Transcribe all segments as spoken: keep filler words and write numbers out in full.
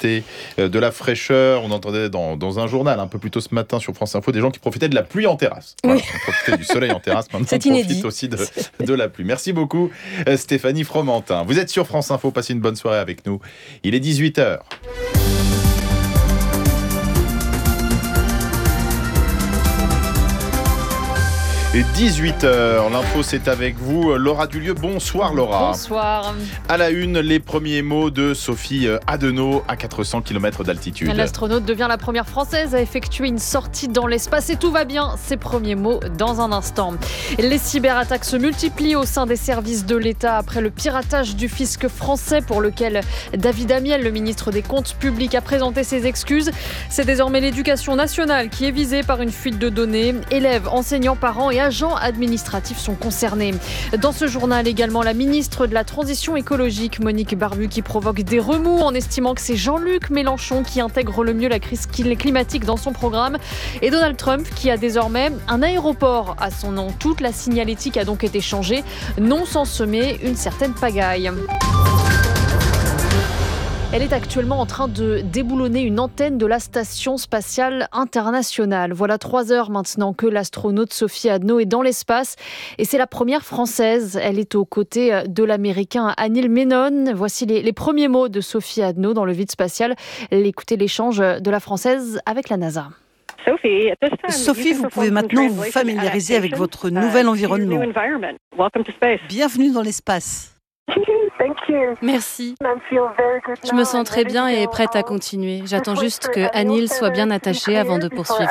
profiter de la fraîcheur. On entendait dans, dans un journal un peu plus tôt ce matin sur France Info des gens qui profitaient de la pluie en terrasse. Voilà, oui. On profitait du soleil en terrasse, maintenant C'est on inédit. profite aussi de, de la pluie. Merci beaucoup Stéphanie Fromentin. Vous êtes sur France Info, passez une bonne soirée avec nous. Il est dix-huit heures. Et dix-huit heures, l'info c'est avec vous, Laura Dulieu. Bonsoir Laura. Bonsoir. À la une, les premiers mots de Sophie Adenau à quatre cents kilomètres d'altitude. L'astronaute devient la première française à effectuer une sortie dans l'espace et tout va bien. Ses premiers mots dans un instant. Les cyberattaques se multiplient au sein des services de l'État après le piratage du fisc français pour lequel David Amiel, le ministre des Comptes publics, a présenté ses excuses. C'est désormais l'éducation nationale qui est visée par une fuite de données. Élèves, enseignants, parents et agents administratifs sont concernés. Dans ce journal également, la ministre de la Transition écologique, Monique Barbu, qui provoque des remous en estimant que c'est Jean-Luc Mélenchon qui intègre le mieux la crise climatique dans son programme. Et Donald Trump qui a désormais un aéroport à son nom. Toute la signalétique a donc été changée, non sans semer une certaine pagaille. Elle est actuellement en train de déboulonner une antenne de la Station spatiale internationale. Voilà trois heures maintenant que l'astronaute Sophie Adenau est dans l'espace et c'est la première française. Elle est aux côtés de l'américain Anil Menon. Voici les, les premiers mots de Sophie Adenau dans le vide spatial. Écoutez l'échange de la française avec la NASA. Sophie, vous pouvez maintenant vous familiariser avec votre nouvel environnement. Bienvenue dans l'espace. Merci. Je me sens très bien et prête à continuer. J'attends juste que Anil soit bien attaché avant de poursuivre.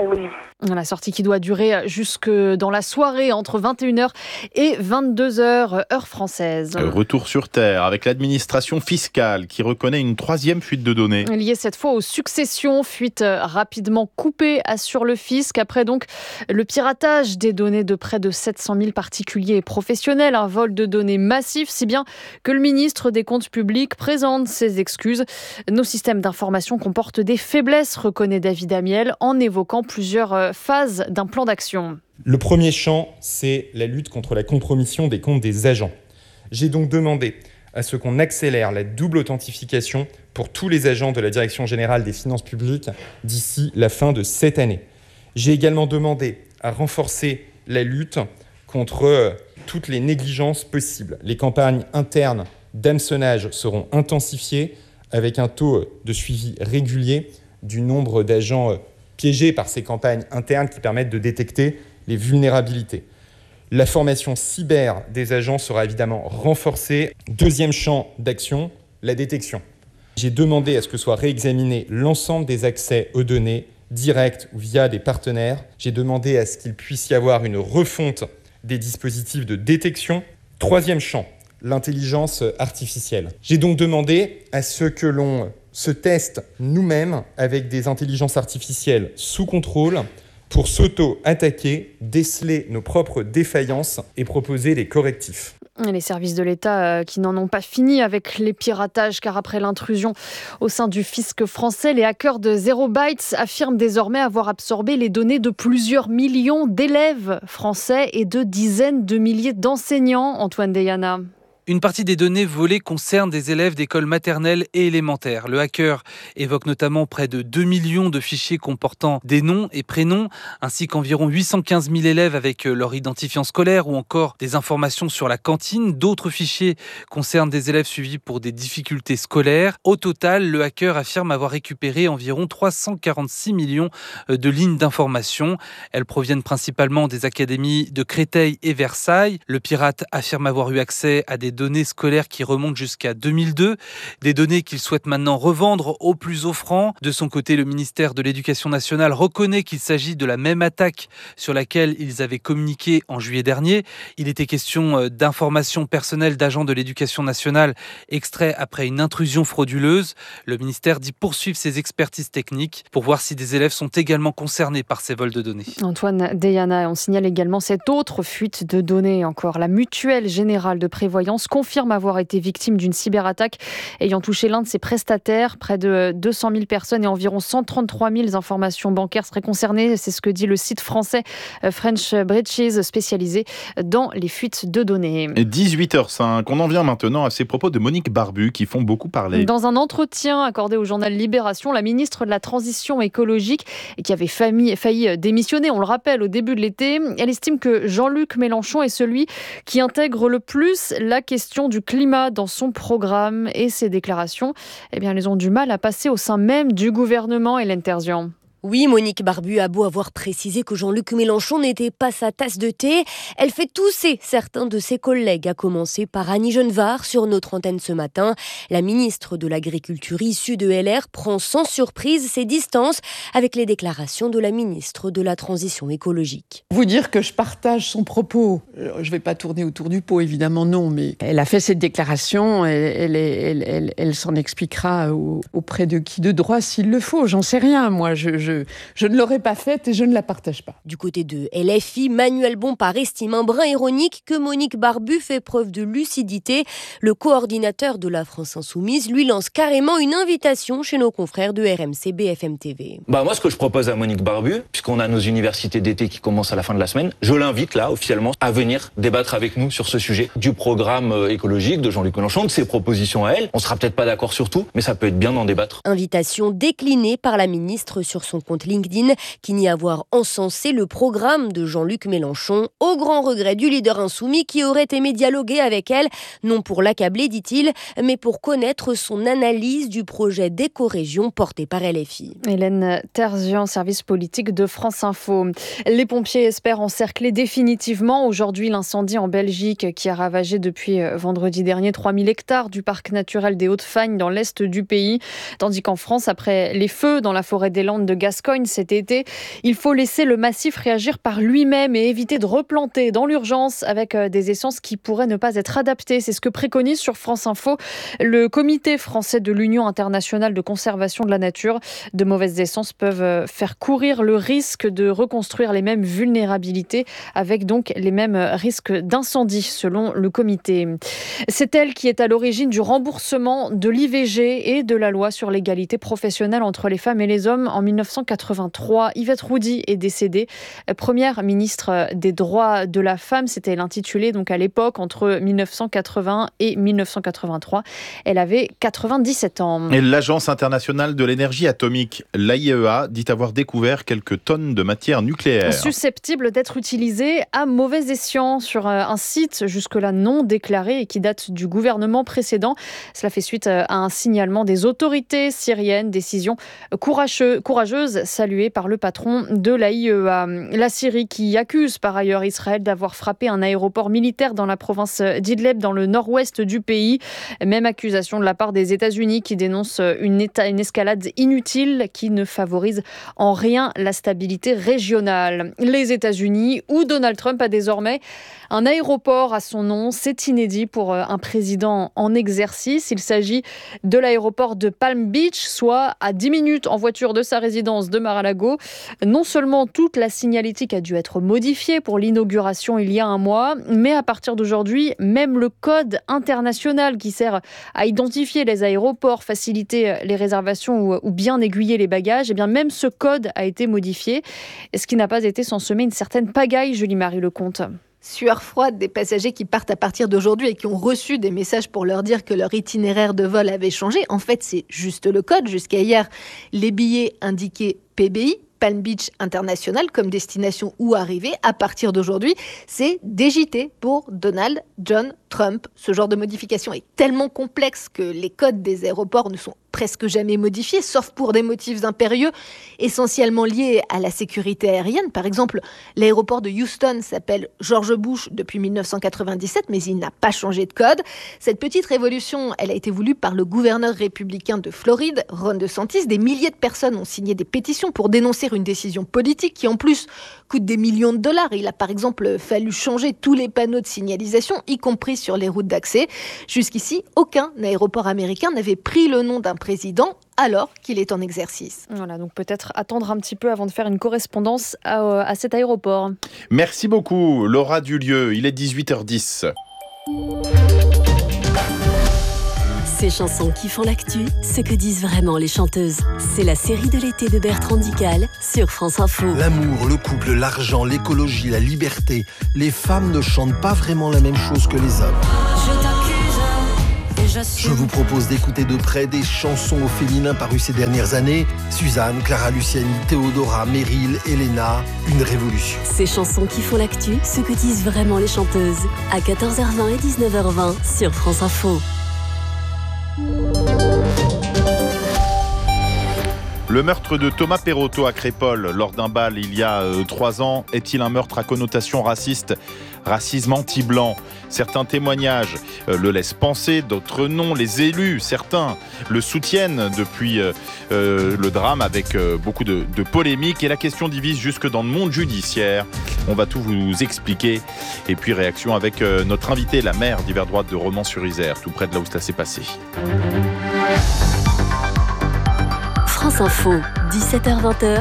La sortie qui doit durer jusque dans la soirée entre vingt et une heures et vingt-deux heures, heure française. Retour sur Terre avec l'administration fiscale qui reconnaît une troisième fuite de données. Liée cette fois aux successions, fuite rapidement coupée, assure le fisc. Après donc le piratage des données de près de sept cent mille particuliers et professionnels, un vol de données massif, si bien que le ministre des Comptes publics présente ses excuses. Nos systèmes d'information comportent des faiblesses, reconnaît David Amiel, en évoquant plusieurs phases d'un plan d'action. Le premier champ, c'est la lutte contre la compromission des comptes des agents. J'ai donc demandé à ce qu'on accélère la double authentification pour tous les agents de la Direction générale des finances publiques d'ici la fin de cette année. J'ai également demandé à renforcer la lutte contre toutes les négligences possibles. Les campagnes internes d'hameçonnage seront intensifiées avec un taux de suivi régulier du nombre d'agents piégés par ces campagnes internes qui permettent de détecter les vulnérabilités. La formation cyber des agents sera évidemment renforcée. Deuxième champ d'action, la détection. J'ai demandé à ce que soit réexaminé l'ensemble des accès aux données, directs ou via des partenaires. J'ai demandé à ce qu'il puisse y avoir une refonte des dispositifs de détection. Troisième champ, l'intelligence artificielle. J'ai donc demandé à ce que l'on se teste nous-mêmes avec des intelligences artificielles sous contrôle pour s'auto-attaquer, déceler nos propres défaillances et proposer des correctifs. Les services de l'État qui n'en ont pas fini avec les piratages, car après l'intrusion au sein du fisc français, les hackers de Zero Bytes affirment désormais avoir absorbé les données de plusieurs millions d'élèves français et de dizaines de milliers d'enseignants. Antoine Deyana. Une partie des données volées concerne des élèves d'écoles maternelles et élémentaires. Le hacker évoque notamment près de deux millions de fichiers comportant des noms et prénoms, ainsi qu'environ huit cent quinze mille élèves avec leur identifiant scolaire ou encore des informations sur la cantine. D'autres fichiers concernent des élèves suivis pour des difficultés scolaires. Au total, le hacker affirme avoir récupéré environ trois cent quarante-six millions de lignes d'informations. Elles proviennent principalement des académies de Créteil et Versailles. Le pirate affirme avoir eu accès à des données scolaires qui remontent jusqu'à deux mille deux, des données qu'il souhaite maintenant revendre au plus offrant. De son côté, le ministère de l'Éducation nationale reconnaît qu'il s'agit de la même attaque sur laquelle ils avaient communiqué en juillet dernier. Il était question d'informations personnelles d'agents de l'Éducation nationale extraits après une intrusion frauduleuse. Le ministère dit poursuivre ses expertises techniques pour voir si des élèves sont également concernés par ces vols de données. Antoine Deyana, on signale également cette autre fuite de données encore. La Mutuelle Générale de Prévoyance France confirme avoir été victime d'une cyberattaque ayant touché l'un de ses prestataires. Près de deux cent mille personnes et environ cent trente-trois mille informations bancaires seraient concernées. C'est ce que dit le site français French Breaches, spécialisé dans les fuites de données. dix-huit heures cinq, on en vient maintenant à ces propos de Monique Barbu qui font beaucoup parler. Dans un entretien accordé au journal Libération, la ministre de la Transition écologique, qui avait failli, failli démissionner, on le rappelle, au début de l'été, elle estime que Jean-Luc Mélenchon est celui qui intègre le plus la question du climat dans son programme. Et ces déclarations, eh bien, elles ont du mal à passer au sein même du gouvernement. Hélène Terzian. Oui, Monique Barbu a beau avoir précisé que Jean-Luc Mélenchon n'était pas sa tasse de thé, elle fait tousser certains de ses collègues, à commencer par Annie Genevard sur notre antenne ce matin. La ministre de l'Agriculture issue de L R prend sans surprise ses distances avec les déclarations de la ministre de la Transition écologique. Vous dire que je partage son propos, je ne vais pas tourner autour du pot, évidemment non, mais elle a fait cette déclaration, elle, elle, elle, elle, elle s'en expliquera auprès de qui de droit s'il le faut, j'en sais rien, moi, je, je Je ne l'aurais pas faite et je ne la partage pas. Du côté de L F I, Manuel Bompard estime un brin ironique que Monique Barbu fait preuve de lucidité. Le coordinateur de la France Insoumise lui lance carrément une invitation chez nos confrères de R M C B F M T V. Bah moi, ce que je propose à Monique Barbu, puisqu'on a nos universités d'été qui commencent à la fin de la semaine, je l'invite là, officiellement, à venir débattre avec nous sur ce sujet du programme écologique de Jean-Luc Mélenchon, de ses propositions à elle. On sera peut-être pas d'accord sur tout, mais ça peut être bien d'en débattre. Invitation déclinée par la ministre sur son compte LinkedIn, qui nie avoir encensé le programme de Jean-Luc Mélenchon, au grand regret du leader insoumis qui aurait aimé dialoguer avec elle, non pour l'accabler, dit-il, mais pour connaître son analyse du projet d'éco-région porté par L F I. Hélène Terzian, service politique de France Info. Les pompiers espèrent encercler définitivement aujourd'hui l'incendie en Belgique qui a ravagé depuis vendredi dernier trois mille hectares du parc naturel des Hautes-Fagnes dans l'est du pays. Tandis qu'en France, après les feux dans la forêt des Landes de Gascogne cet été, il faut laisser le massif réagir par lui-même et éviter de replanter dans l'urgence avec des essences qui pourraient ne pas être adaptées. C'est ce que préconise sur France Info le comité français de l'Union internationale de conservation de la nature. De mauvaises essences peuvent faire courir le risque de reconstruire les mêmes vulnérabilités avec donc les mêmes risques d'incendie selon le comité. C'est elle qui est à l'origine du remboursement de l'I V G et de la loi sur l'égalité professionnelle entre les femmes et les hommes en mille neuf cent quatre-vingt-trois. Yvette Roudy est décédée, première ministre des droits de la femme. C'était l'intitulé donc à l'époque entre mille neuf cent quatre-vingts et mille neuf cent quatre-vingt-trois. Elle avait quatre-vingt-dix-sept ans. Et l'Agence internationale de l'énergie atomique, l'A I E A, dit avoir découvert quelques tonnes de matière nucléaire susceptibles d'être utilisées à mauvais escient sur un site jusque-là non déclaré et qui date du gouvernement précédent. Cela fait suite à un signalement des autorités syriennes, décision courageuse, courageuse saluée par le patron de l'A I E A. La Syrie qui accuse par ailleurs Israël d'avoir frappé un aéroport militaire dans la province d'Idlib dans le nord-ouest du pays. Même accusation de la part des États-Unis qui dénoncent une, éta- une escalade inutile qui ne favorise en rien la stabilité régionale. Les États-Unis, où Donald Trump a désormais un aéroport à son nom, c'est inédit pour un président en exercice. Il s'agit de l'aéroport de Palm Beach, soit à dix minutes en voiture de sa résidence de Mar-a-Lago. Non seulement toute la signalétique a dû être modifiée pour l'inauguration il y a un mois, mais à partir d'aujourd'hui, même le code international qui sert à identifier les aéroports, faciliter les réservations ou, ou bien aiguiller les bagages, eh bien même ce code a été modifié, ce qui n'a pas été sans semer une certaine pagaille, Julie-Marie Lecomte. Sueur froide des passagers qui partent à partir d'aujourd'hui et qui ont reçu des messages pour leur dire que leur itinéraire de vol avait changé. En fait, c'est juste le code. Jusqu'à hier, les billets indiquaient P B I, Palm Beach International, comme destination où arriver. À partir d'aujourd'hui, c'est D J T pour Donald John Trump. Ce genre de modification est tellement complexe que les codes des aéroports ne sont presque jamais modifiés, sauf pour des motifs impérieux, essentiellement liés à la sécurité aérienne. Par exemple, l'aéroport de Houston s'appelle George Bush depuis mille neuf cent quatre-vingt-dix-sept, mais il n'a pas changé de code. Cette petite révolution, elle a été voulue par le gouverneur républicain de Floride, Ron DeSantis. Des milliers de personnes ont signé des pétitions pour dénoncer une décision politique qui, en plus, coûte des millions de dollars. Il a par exemple fallu changer tous les panneaux de signalisation, y compris sur les routes d'accès. Jusqu'ici, aucun aéroport américain n'avait pris le nom d'un président alors qu'il est en exercice. Voilà, donc peut-être attendre un petit peu avant de faire une correspondance à, à cet aéroport. Merci beaucoup, Laura Dulieu. Il est dix-huit heures dix. Ces chansons qui font l'actu, ce que disent vraiment les chanteuses. C'est la série de l'été de Bertrand Dical sur France Info. L'amour, le couple, l'argent, l'écologie, la liberté. Les femmes ne chantent pas vraiment la même chose que les hommes. Je t'accuse et j'assume. Je vous propose d'écouter de près des chansons au féminin parues ces dernières années. Suzanne, Clara Luciani, Théodora, Meryl, Elena, une révolution. Ces chansons qui font l'actu, ce que disent vraiment les chanteuses. À quatorze heures vingt et dix-neuf heures vingt sur France Info. Le meurtre de Thomas Perotto à Crépol lors d'un bal il y a euh, trois ans est-il un meurtre à connotation raciste ? Racisme anti-blanc. Certains témoignages euh, le laissent penser, d'autres non. Les élus, certains, le soutiennent depuis euh, euh, le drame avec euh, beaucoup de, de polémiques. Et la question divise jusque dans le monde judiciaire. On va tout vous expliquer. Et puis réaction avec euh, notre invité, la maire d'hiver droite de Romans-sur-Isère, tout près de là où cela s'est passé. France Info, dix-sept heures vingt.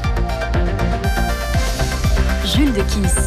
Jules de Kiss.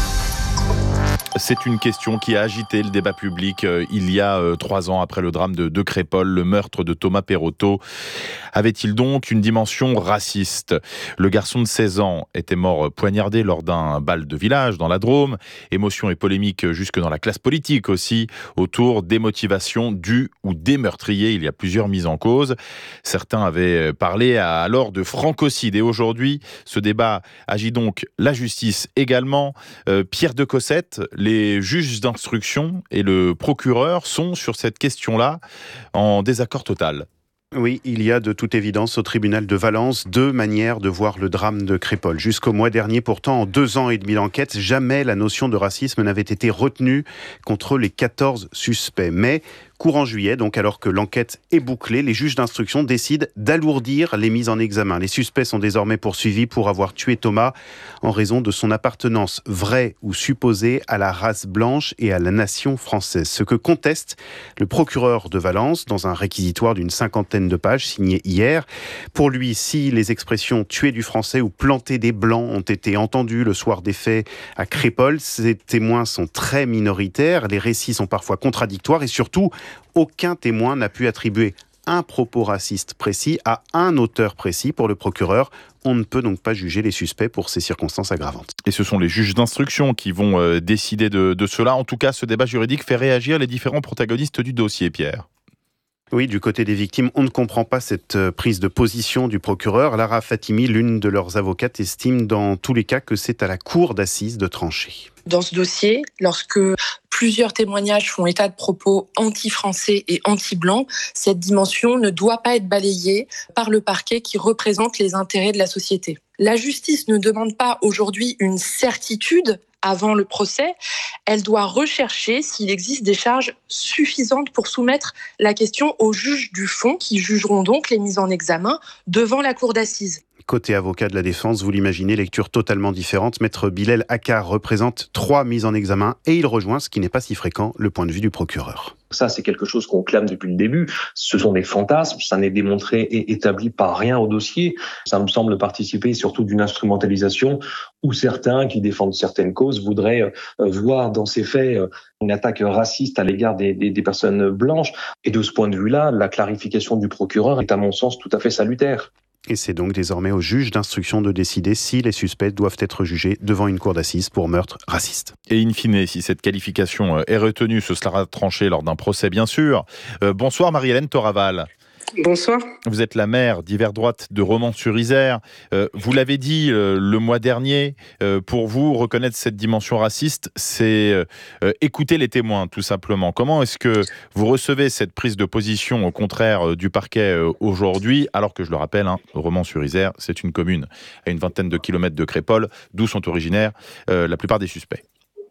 C'est une question qui a agité le débat public euh, il y a euh, trois ans après le drame de, de Crépol, le meurtre de Thomas Perotto. Avait-il donc une dimension raciste ? Le garçon de seize ans était mort poignardé lors d'un bal de village dans la Drôme. Émotion et polémique jusque dans la classe politique aussi, autour des motivations du ou des meurtriers. Il y a plusieurs mises en cause. Certains avaient parlé alors de francocide. Et aujourd'hui, ce débat agit donc la justice également. Euh, Pierre de Cossette, les juges d'instruction et le procureur sont sur cette question-là en désaccord total. Oui, il y a de toute évidence au tribunal de Valence deux manières de voir le drame de Crépol. Jusqu'au mois dernier, pourtant, en deux ans et demi d'enquête, jamais la notion de racisme n'avait été retenue contre les quatorze suspects. Mais courant juillet, donc alors que l'enquête est bouclée, les juges d'instruction décident d'alourdir les mises en examen. Les suspects sont désormais poursuivis pour avoir tué Thomas en raison de son appartenance vraie ou supposée à la race blanche et à la nation française. Ce que conteste le procureur de Valence dans un réquisitoire d'une cinquantaine de pages signé hier. Pour lui, si les expressions « tuer du français » ou « planter des blancs » ont été entendues le soir des faits à Crépol, ces témoins sont très minoritaires, les récits sont parfois contradictoires et surtout, aucun témoin n'a pu attribuer un propos raciste précis à un auteur précis. Pour le procureur, on ne peut donc pas juger les suspects pour ces circonstances aggravantes. Et ce sont les juges d'instruction qui vont euh, décider de, de cela. En tout cas, ce débat juridique fait réagir les différents protagonistes du dossier, Pierre. Oui, du côté des victimes, on ne comprend pas cette prise de position du procureur. Lara Fatimi, l'une de leurs avocates, estime dans tous les cas que c'est à la cour d'assises de trancher. Dans ce dossier, lorsque plusieurs témoignages font état de propos anti-français et anti-blancs, cette dimension ne doit pas être balayée par le parquet qui représente les intérêts de la société. La justice ne demande pas aujourd'hui une certitude avant le procès, elle doit rechercher s'il existe des charges suffisantes pour soumettre la question aux juges du fond qui jugeront donc les mises en examen devant la cour d'assises. Côté avocat de la défense, vous l'imaginez, lecture totalement différente. Maître Bilal Akkar représente trois mises en examen et il rejoint, ce qui n'est pas si fréquent, le point de vue du procureur. Ça, c'est quelque chose qu'on clame depuis le début. Ce sont des fantasmes, ça n'est démontré et établi par rien au dossier. Ça me semble participer surtout d'une instrumentalisation où certains qui défendent certaines causes voudraient voir dans ces faits une attaque raciste à l'égard des, des, des personnes blanches. Et de ce point de vue-là, la clarification du procureur est à mon sens tout à fait salutaire. Et c'est donc désormais au juge d'instruction de décider si les suspects doivent être jugés devant une cour d'assises pour meurtre raciste. Et in fine, si cette qualification est retenue, ce sera tranché lors d'un procès, bien sûr. Euh, bonsoir Marie-Hélène Toraval. Bonsoir. Vous êtes la maire d'hiver droite de Romans-sur-Isère. Euh, vous l'avez dit euh, le mois dernier, euh, pour vous, reconnaître cette dimension raciste, c'est euh, écouter les témoins, tout simplement. Comment est-ce que vous recevez cette prise de position, au contraire, euh, du parquet euh, aujourd'hui, alors que, je le rappelle, hein, Romans-sur-Isère, c'est une commune à une vingtaine de kilomètres de Crépol, d'où sont originaires euh, la plupart des suspects.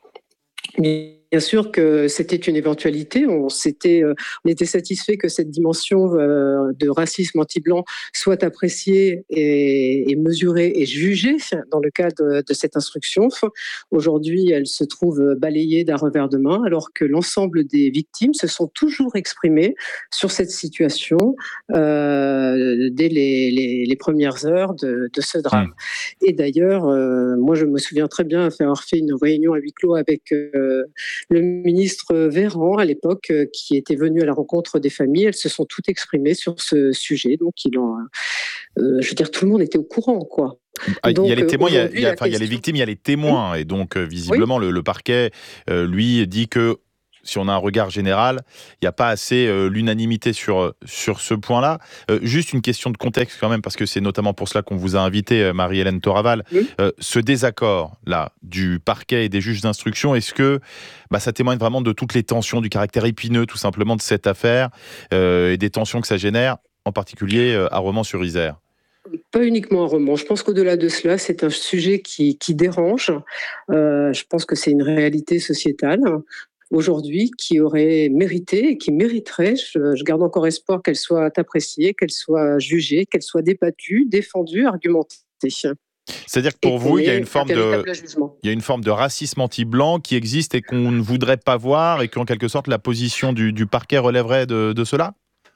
Bien sûr que c'était une éventualité. On, s'était, euh, on était satisfait que cette dimension euh, de racisme anti-blanc soit appréciée et, et mesurée et jugée dans le cadre de cette instruction. Aujourd'hui, elle se trouve balayée d'un revers de main, alors que l'ensemble des victimes se sont toujours exprimées sur cette situation. Euh, dès les, les, les premières heures de, de ce drame. Mmh. Et d'ailleurs, euh, moi je me souviens très bien avoir fait une réunion à huis clos avec euh, le ministre Véran à l'époque, euh, qui était venu à la rencontre des familles. Elles se sont toutes exprimées sur ce sujet, donc il en, euh, je veux dire, tout le monde était au courant, quoi. Ah, donc, il y a les témoins, il y a, il y a, enfin, question... il y a les victimes, il y a les témoins, et donc euh, visiblement oui. le, le parquet, euh, lui, dit que si on a un regard général, il n'y a pas assez euh, l'unanimité sur, sur ce point-là. Euh, juste une question de contexte quand même, parce que c'est notamment pour cela qu'on vous a invité, euh, Marie-Hélène Toraval. Oui. Euh, ce désaccord-là du parquet et des juges d'instruction, est-ce que bah, ça témoigne vraiment de toutes les tensions, du caractère épineux tout simplement de cette affaire euh, et des tensions que ça génère, en particulier euh, à Romans-sur-Isère? Pas uniquement à Romans. Je pense qu'au-delà de cela, c'est un sujet qui, qui dérange. Euh, je pense que c'est une réalité sociétale aujourd'hui qui aurait mérité, qui mériterait, je, je garde encore espoir qu'elle soit appréciée, qu'elle soit jugée, qu'elle soit débattue, défendue, argumentée. C'est-à-dire que pour vous, il y a une forme de, il y a une forme de racisme anti-blanc qui existe et qu'on ne voudrait pas voir, et qu'en quelque sorte la position du, du parquet relèverait de, de cela ?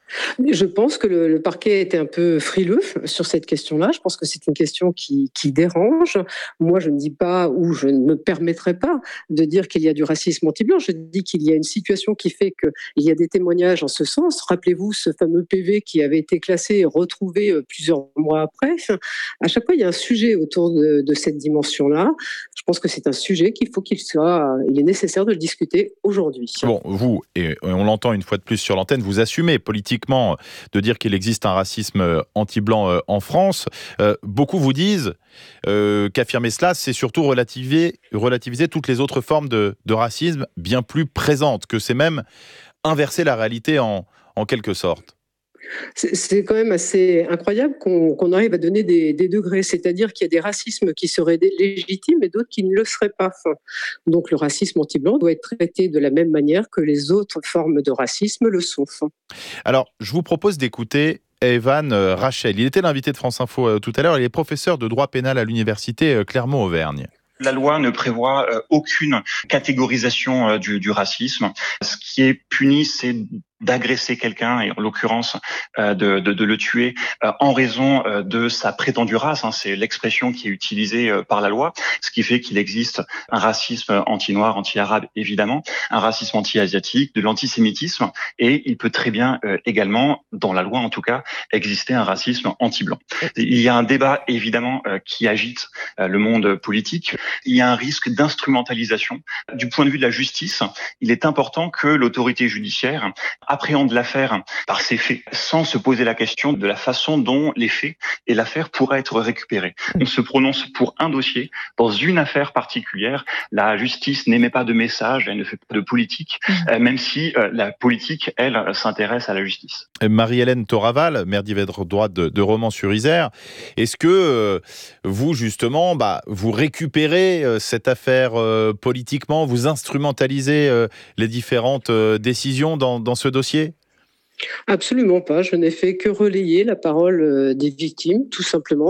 Je pense que le, le parquet était un peu frileux sur cette question-là. Je pense que c'est une question qui, qui dérange. Moi, je ne dis pas, ou je ne me permettrai pas de dire qu'il y a du racisme anti-blanc. Je dis qu'il y a une situation qui fait qu'il y a des témoignages en ce sens. Rappelez-vous ce fameux P V qui avait été classé et retrouvé plusieurs mois après. À chaque fois, il y a un sujet autour de, de cette dimension-là. Je pense que c'est un sujet qu'il faut qu'il soit, il est nécessaire de le discuter aujourd'hui. Bon, vous, et on l'entend une fois de plus sur l'antenne, vous assumez politiquement de dire qu'il existe un racisme anti-blanc en France. Euh, beaucoup vous disent euh, qu'affirmer cela, c'est surtout relativiser, relativiser toutes les autres formes de, de racisme bien plus présentes, que c'est même inverser la réalité en, en quelque sorte. C'est quand même assez incroyable qu'on qu'on arrive à donner des, des degrés, c'est-à-dire qu'il y a des racismes qui seraient légitimes et d'autres qui ne le seraient pas. Donc le racisme anti-blanc doit être traité de la même manière que les autres formes de racisme le sont. Alors, je vous propose d'écouter Evan Rachel. Il était l'invité de France Info tout à l'heure. Il est professeur de droit pénal à l'université Clermont-Auvergne. La loi ne prévoit euh, aucune catégorisation euh, du, du racisme. Ce qui est puni, c'est d'agresser quelqu'un, et en l'occurrence euh, de, de, de le tuer euh, en raison euh, de sa prétendue race. Hein, c'est l'expression qui est utilisée euh, par la loi, ce qui fait qu'il existe un racisme anti-noir, anti-arabe évidemment, un racisme anti-asiatique, de l'antisémitisme, et il peut très bien euh, également, dans la loi en tout cas, exister un racisme anti-blanc. Il y a un débat évidemment euh, qui agite euh, le monde politique. Il y a un risque d'instrumentalisation. Du point de vue de la justice, il est important que l'autorité judiciaire appréhende l'affaire par ses faits, sans se poser la question de la façon dont les faits et l'affaire pourraient être récupérés. On se prononce pour un dossier, dans une affaire particulière. La justice n'émet pas de message, elle ne fait pas de politique, euh, même si euh, la politique, elle, s'intéresse à la justice. Marie-Hélène Toraval, maire d'Yverdre droite de, de Romans-sur-Isère, est-ce que euh, vous, justement, bah, vous récupérez euh, cette affaire euh, politiquement, vous instrumentalisez euh, les différentes euh, décisions dans, dans ce dossier ? Absolument pas. Je n'ai fait que relayer la parole des victimes, tout simplement.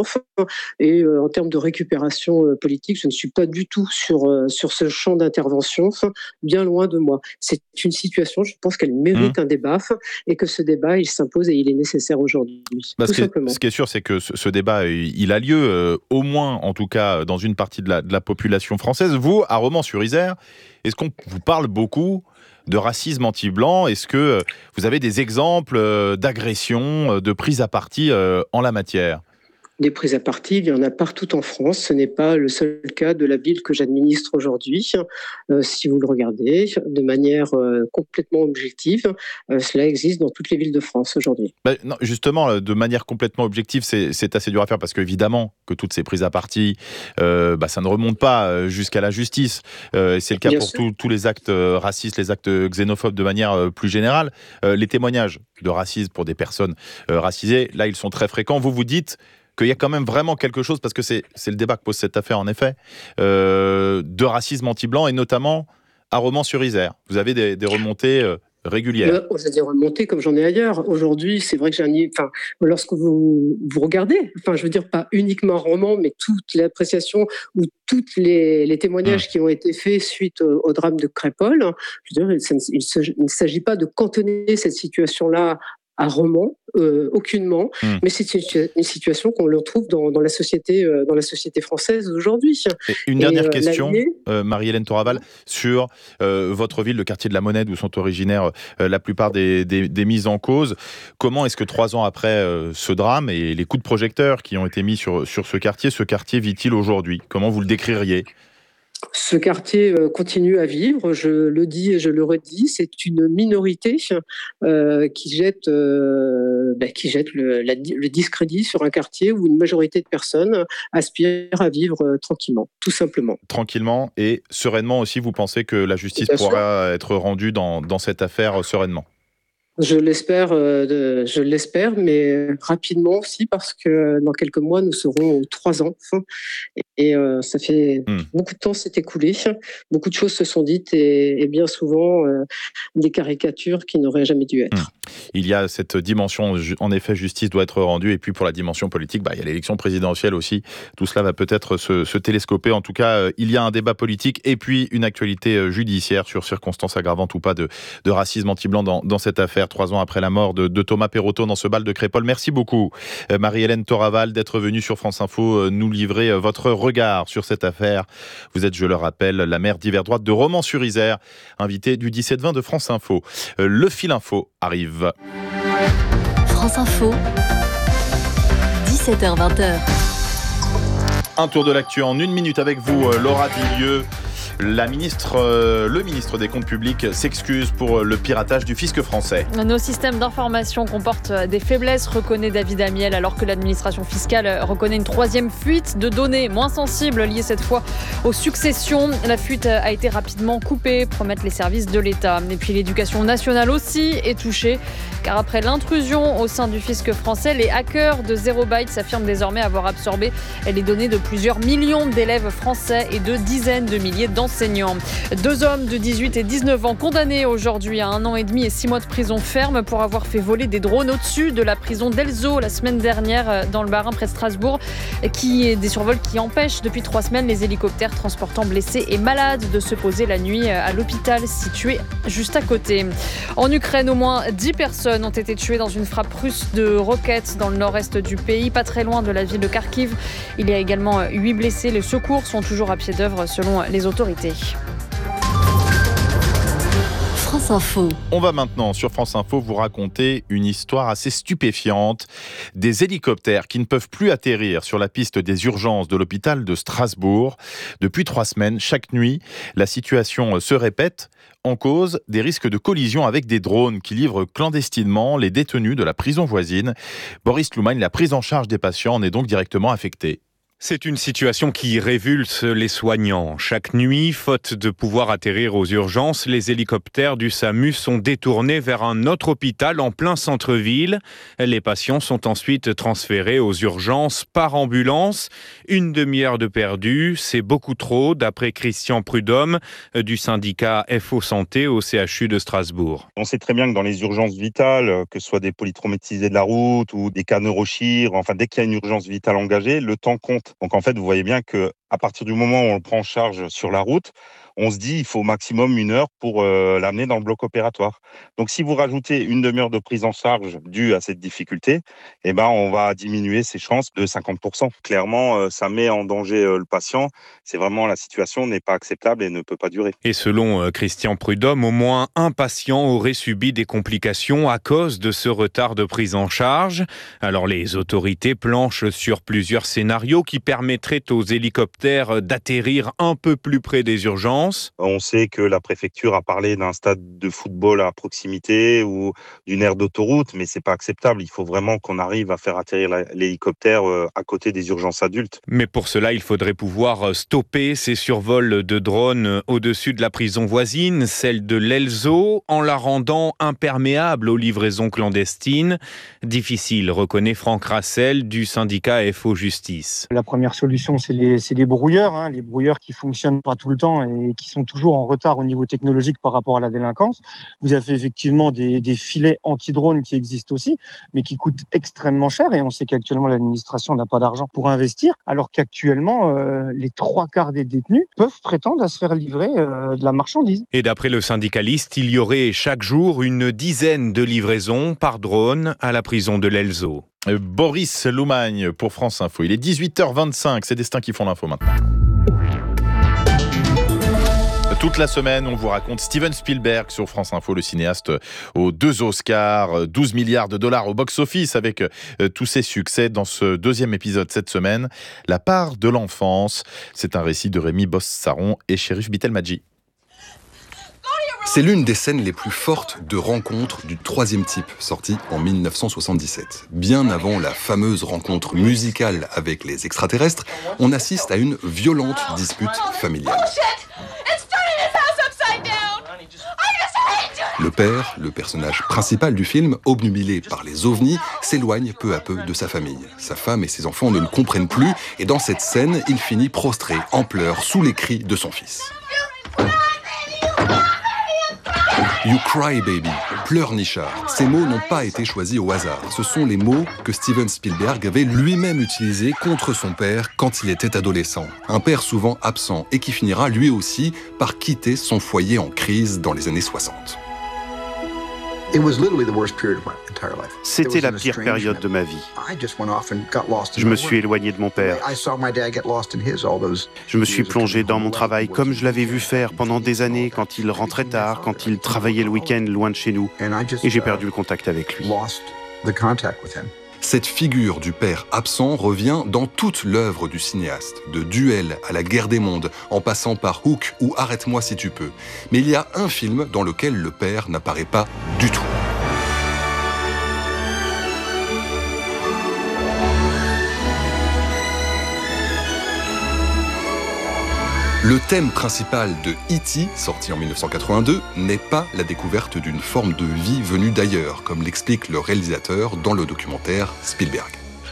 Et euh, en termes de récupération euh, politique, je ne suis pas du tout sur, euh, sur ce champ d'intervention, bien loin de moi. C'est une situation, je pense qu'elle mérite mmh. un débat, et que ce débat, il s'impose et il est nécessaire aujourd'hui. Bah, tout ce, simplement. Qui est, ce qui est sûr, c'est que ce, ce débat, il a lieu, euh, au moins, en tout cas, dans une partie de la, de la population française. Vous, à Romans-sur-Isère, est-ce qu'on vous parle beaucoup de racisme anti-blanc? Est-ce que vous avez des exemples d'agressions, de prises à partie en la matière? Des prises à partie, il y en a partout en France. Ce n'est pas le seul cas de la ville que j'administre aujourd'hui. Euh, si vous le regardez de manière euh, complètement objective, euh, cela existe dans toutes les villes de France aujourd'hui. Bah, non, justement, de manière complètement objective, c'est, c'est assez dur à faire parce qu'évidemment que toutes ces prises à partie, euh, bah, ça ne remonte pas jusqu'à la justice. Euh, c'est le cas Bien pour tout, tous les actes racistes, les actes xénophobes de manière plus générale. Euh, les témoignages de racisme pour des personnes euh, racisées, là, ils sont très fréquents. Vous vous dites qu'il y a quand même vraiment quelque chose, parce que c'est, c'est le débat que pose cette affaire en effet, euh, de racisme anti-blanc, et notamment à Romans-sur-Isère. Vous avez des, des remontées euh, régulières. J'ai des remontées comme j'en ai ailleurs. Aujourd'hui, c'est vrai que j'ai un... Enfin, lorsque vous, vous regardez, enfin, je veux dire pas uniquement Romans, mais toute l'appréciation ou tous les, les témoignages mmh. qui ont été faits suite au, au drame de Crépol, je veux dire, il, il, il ne s'agit pas de cantonner cette situation-là à Romans, euh, aucunement. Mmh. Mais c'est une, une situation qu'on le retrouve dans, dans, la société, euh, dans la société française aujourd'hui. Et une dernière Et, euh, question, euh, Marie-Hélène Toraval, sur euh, votre ville, le quartier de la Monnaie, d'où sont originaires euh, la plupart des, des, des mises en cause. Comment est-ce que trois ans après euh, ce drame et les coups de projecteur qui ont été mis sur, sur ce quartier, ce quartier vit-il aujourd'hui ? Comment vous le décririez ? Ce quartier continue à vivre, je le dis et je le redis, c'est une minorité euh, qui jette, euh, bah, qui jette le, la, le discrédit sur un quartier où une majorité de personnes aspirent à vivre euh, tranquillement, tout simplement. Tranquillement et sereinement aussi, vous pensez que la justice Bien pourra sûr. être rendue dans, dans cette affaire sereinement ? Je l'espère, euh, de, je l'espère, mais rapidement aussi parce que dans quelques mois nous serons aux trois ans et euh, ça fait mmh. beaucoup de temps s'est écoulé, beaucoup de choses se sont dites et, et bien souvent euh, des caricatures qui n'auraient jamais dû être. Mmh. Il y a cette dimension, en effet, justice doit être rendue et puis pour la dimension politique, bah, il y a l'élection présidentielle aussi. Tout cela va peut-être se, se télescoper. En tout cas, euh, il y a un débat politique et puis une actualité judiciaire sur circonstances aggravantes ou pas de, de racisme anti-blanc dans, dans cette affaire. Trois ans après la mort de, de Thomas Perotto dans ce bal de Crépol. Merci beaucoup, Marie-Hélène Toraval, d'être venue sur France Info nous livrer votre regard sur cette affaire. Vous êtes, je le rappelle, la maire d'hiver droite de Romans-sur-Isère, invitée du dix-sept vingt de France Info. Le fil info arrive. France Info, dix-sept heures vingt. Un tour de l'actu en une minute avec vous, Laura Billieux. La ministre, euh, le ministre des Comptes publics s'excuse pour le piratage du fisc français. Nos systèmes d'information comportent des faiblesses, reconnaît David Amiel, alors que l'administration fiscale reconnaît une troisième fuite de données moins sensibles liées cette fois aux successions. La fuite a été rapidement coupée, promettent les services de l'État. Et puis l'éducation nationale aussi est touchée, car après l'intrusion au sein du fisc français, les hackers de Zero Byte affirment désormais avoir absorbé les données de plusieurs millions d'élèves français et de dizaines de milliers d'enseignants. Deux hommes de dix-huit et dix-neuf ans condamnés aujourd'hui à un an et demi et six mois de prison ferme pour avoir fait voler des drones au-dessus de la prison d'Elzo la semaine dernière dans le Bas-Rhin près de Strasbourg, qui des survols qui empêchent depuis trois semaines les hélicoptères transportant blessés et malades de se poser la nuit à l'hôpital situé juste à côté. En Ukraine, au moins dix personnes ont été tuées dans une frappe russe de roquettes dans le nord-est du pays, pas très loin de la ville de Kharkiv. Il y a également huit blessés. Les secours sont toujours à pied d'œuvre selon les autorités. France Info. On va maintenant sur France Info vous raconter une histoire assez stupéfiante. Des hélicoptères qui ne peuvent plus atterrir sur la piste des urgences de l'hôpital de Strasbourg. Depuis trois semaines, chaque nuit, la situation se répète. En cause, des risques de collision avec des drones qui livrent clandestinement les détenus de la prison voisine. Boris Loumagne, la prise en charge des patients en est donc directement affectée. C'est une situation qui révulse les soignants. Chaque nuit, faute de pouvoir atterrir aux urgences, les hélicoptères du SAMU sont détournés vers un autre hôpital en plein centre-ville. Les patients sont ensuite transférés aux urgences par ambulance. Une demi-heure de perdu, c'est beaucoup trop, d'après Christian Prudhomme du syndicat F O Santé au C H U de Strasbourg. On sait très bien que dans les urgences vitales, que ce soit des polytraumatisés de la route ou des cas neurochir, enfin dès qu'il y a une urgence vitale engagée, le temps compte. Donc en fait, vous voyez bien que à partir du moment où on le prend en charge sur la route, on se dit il faut au maximum une heure pour euh, l'amener dans le bloc opératoire. Donc si vous rajoutez une demi-heure de prise en charge due à cette difficulté, eh ben on va diminuer ses chances de cinquante pour cent. Clairement, euh, ça met en danger euh, le patient. C'est vraiment la situation n'est pas acceptable et ne peut pas durer. Et selon euh, Christian Prudhomme, au moins un patient aurait subi des complications à cause de ce retard de prise en charge. Alors les autorités planchent sur plusieurs scénarios qui permettraient aux hélicoptères d'atterrir un peu plus près des urgences. On sait que la préfecture a parlé d'un stade de football à proximité ou d'une aire d'autoroute, mais c'est pas acceptable. Il faut vraiment qu'on arrive à faire atterrir l'hélicoptère à côté des urgences adultes. Mais pour cela, il faudrait pouvoir stopper ces survols de drones au-dessus de la prison voisine, celle de l'Elzo, en la rendant imperméable aux livraisons clandestines. Difficile, reconnaît Franck Rassel du syndicat F O Justice. La première solution, c'est les, c'est les les brouilleurs, hein, les brouilleurs qui fonctionnent pas tout le temps et qui sont toujours en retard au niveau technologique par rapport à la délinquance. Vous avez effectivement des, des filets anti-drones qui existent aussi, mais qui coûtent extrêmement cher et on sait qu'actuellement l'administration n'a pas d'argent pour investir, alors qu'actuellement euh, les trois quarts des détenus peuvent prétendre à se faire livrer euh, de la marchandise. Et d'après le syndicaliste, il y aurait chaque jour une dizaine de livraisons par drone à la prison de l'Elzo. Boris Loumagne pour France Info. Il est dix-huit heures vingt-cinq, c'est Destin qui font l'info maintenant. Toute la semaine, on vous raconte Steven Spielberg sur France Info, le cinéaste aux deux Oscars, douze milliards de dollars au box-office avec tous ses succès. Dans ce deuxième épisode cette semaine, La part de l'enfance. C'est un récit de Rémi Bosse-Saron et Cherif Bitelmadji. C'est l'une des scènes les plus fortes de Rencontre du troisième type, sortie en dix-neuf cent soixante-dix-sept. Bien avant la fameuse rencontre musicale avec les extraterrestres, on assiste à une violente dispute familiale. Le père, le personnage principal du film, obnubilé par les ovnis, s'éloigne peu à peu de sa famille. Sa femme et ses enfants ne le comprennent plus, et dans cette scène, il finit prostré, en pleurs, sous les cris de son fils. You cry baby, pleurnichard. Ces mots n'ont pas été choisis au hasard. Ce sont les mots que Steven Spielberg avait lui-même utilisés contre son père quand il était adolescent. Un père souvent absent et qui finira lui aussi par quitter son foyer en crise dans les années soixante. C'était la pire période de ma vie. Je me suis éloigné de mon père. Je me suis plongé dans mon travail comme je l'avais vu faire pendant des années quand il rentrait tard, quand il travaillait le week-end loin de chez nous. Et j'ai perdu le contact avec lui. Cette figure du père absent revient dans toute l'œuvre du cinéaste, de Duel à La Guerre des mondes, en passant par Hook ou Arrête-moi si tu peux. Mais il y a un film dans lequel le père n'apparaît pas du tout. Le thème principal de E T, sorti en dix-neuf cent quatre-vingt-deux, n'est pas la découverte d'une forme de vie venue d'ailleurs, comme l'explique le réalisateur dans le documentaire Spielberg.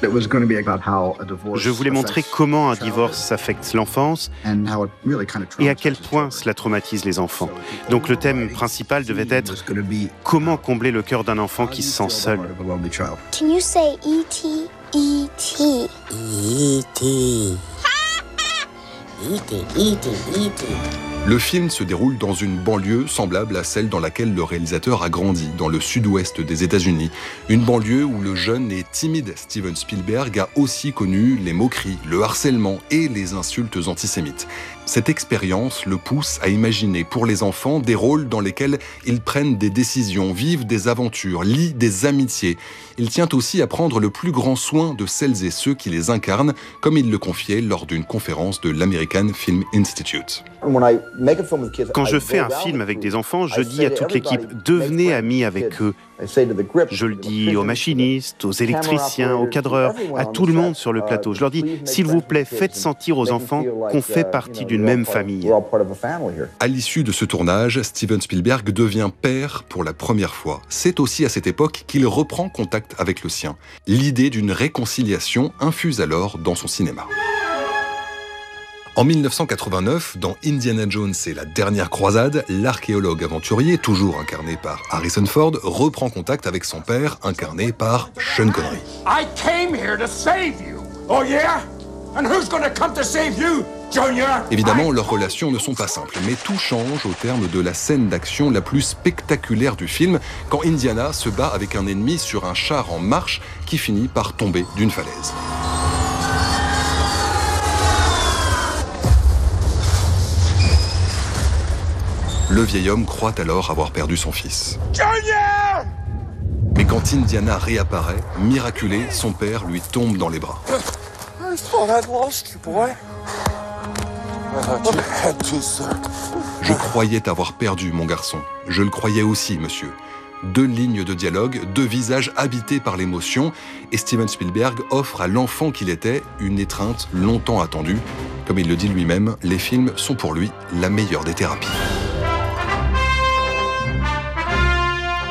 Je voulais montrer comment un divorce affecte l'enfance et à quel point cela traumatise les enfants. Donc le thème principal devait être comment combler le cœur d'un enfant qui se sent seul. Can you say E T? E T. E T. E T, E T, E T. Le film se déroule dans une banlieue semblable à celle dans laquelle le réalisateur a grandi, dans le sud-ouest des États-Unis. Une banlieue où le jeune et timide Steven Spielberg a aussi connu les moqueries, le harcèlement et les insultes antisémites. Cette expérience le pousse à imaginer pour les enfants des rôles dans lesquels ils prennent des décisions, vivent des aventures, lient des amitiés. Il tient aussi à prendre le plus grand soin de celles et ceux qui les incarnent, comme il le confiait lors d'une conférence de l'American Film Institute. Quand je fais un film avec des enfants, je dis à toute l'équipe « devenez amis avec eux ». Je le dis aux machinistes, aux électriciens, aux cadreurs, à tout le monde sur le plateau. Je leur dis « s'il vous plaît, faites sentir aux enfants qu'on fait partie d'une même famille ». À l'issue de ce tournage, Steven Spielberg devient père pour la première fois. C'est aussi à cette époque qu'il reprend contact avec le sien. L'idée d'une réconciliation infuse alors dans son cinéma. En dix-neuf cent quatre-vingt-neuf, dans Indiana Jones et la dernière croisade, l'archéologue aventurier, toujours incarné par Harrison Ford, reprend contact avec son père, incarné par Sean Connery. I came here to save you. Oh yeah? And who's gonna come to save you, Junior? Évidemment, leurs relations ne sont pas simples, mais tout change au terme de la scène d'action la plus spectaculaire du film, quand Indiana se bat avec un ennemi sur un char en marche qui finit par tomber d'une falaise. Le vieil homme croit alors avoir perdu son fils. Junior! Mais quand Indiana réapparaît, miraculé, son père lui tombe dans les bras. I thought I'd lost you, boy. I thought you had to, sir. Je croyais t'avoir perdu, mon garçon. Je le croyais aussi, monsieur. Deux lignes de dialogue, deux visages habités par l'émotion, et Steven Spielberg offre à l'enfant qu'il était une étreinte longtemps attendue. Comme il le dit lui-même, les films sont pour lui la meilleure des thérapies.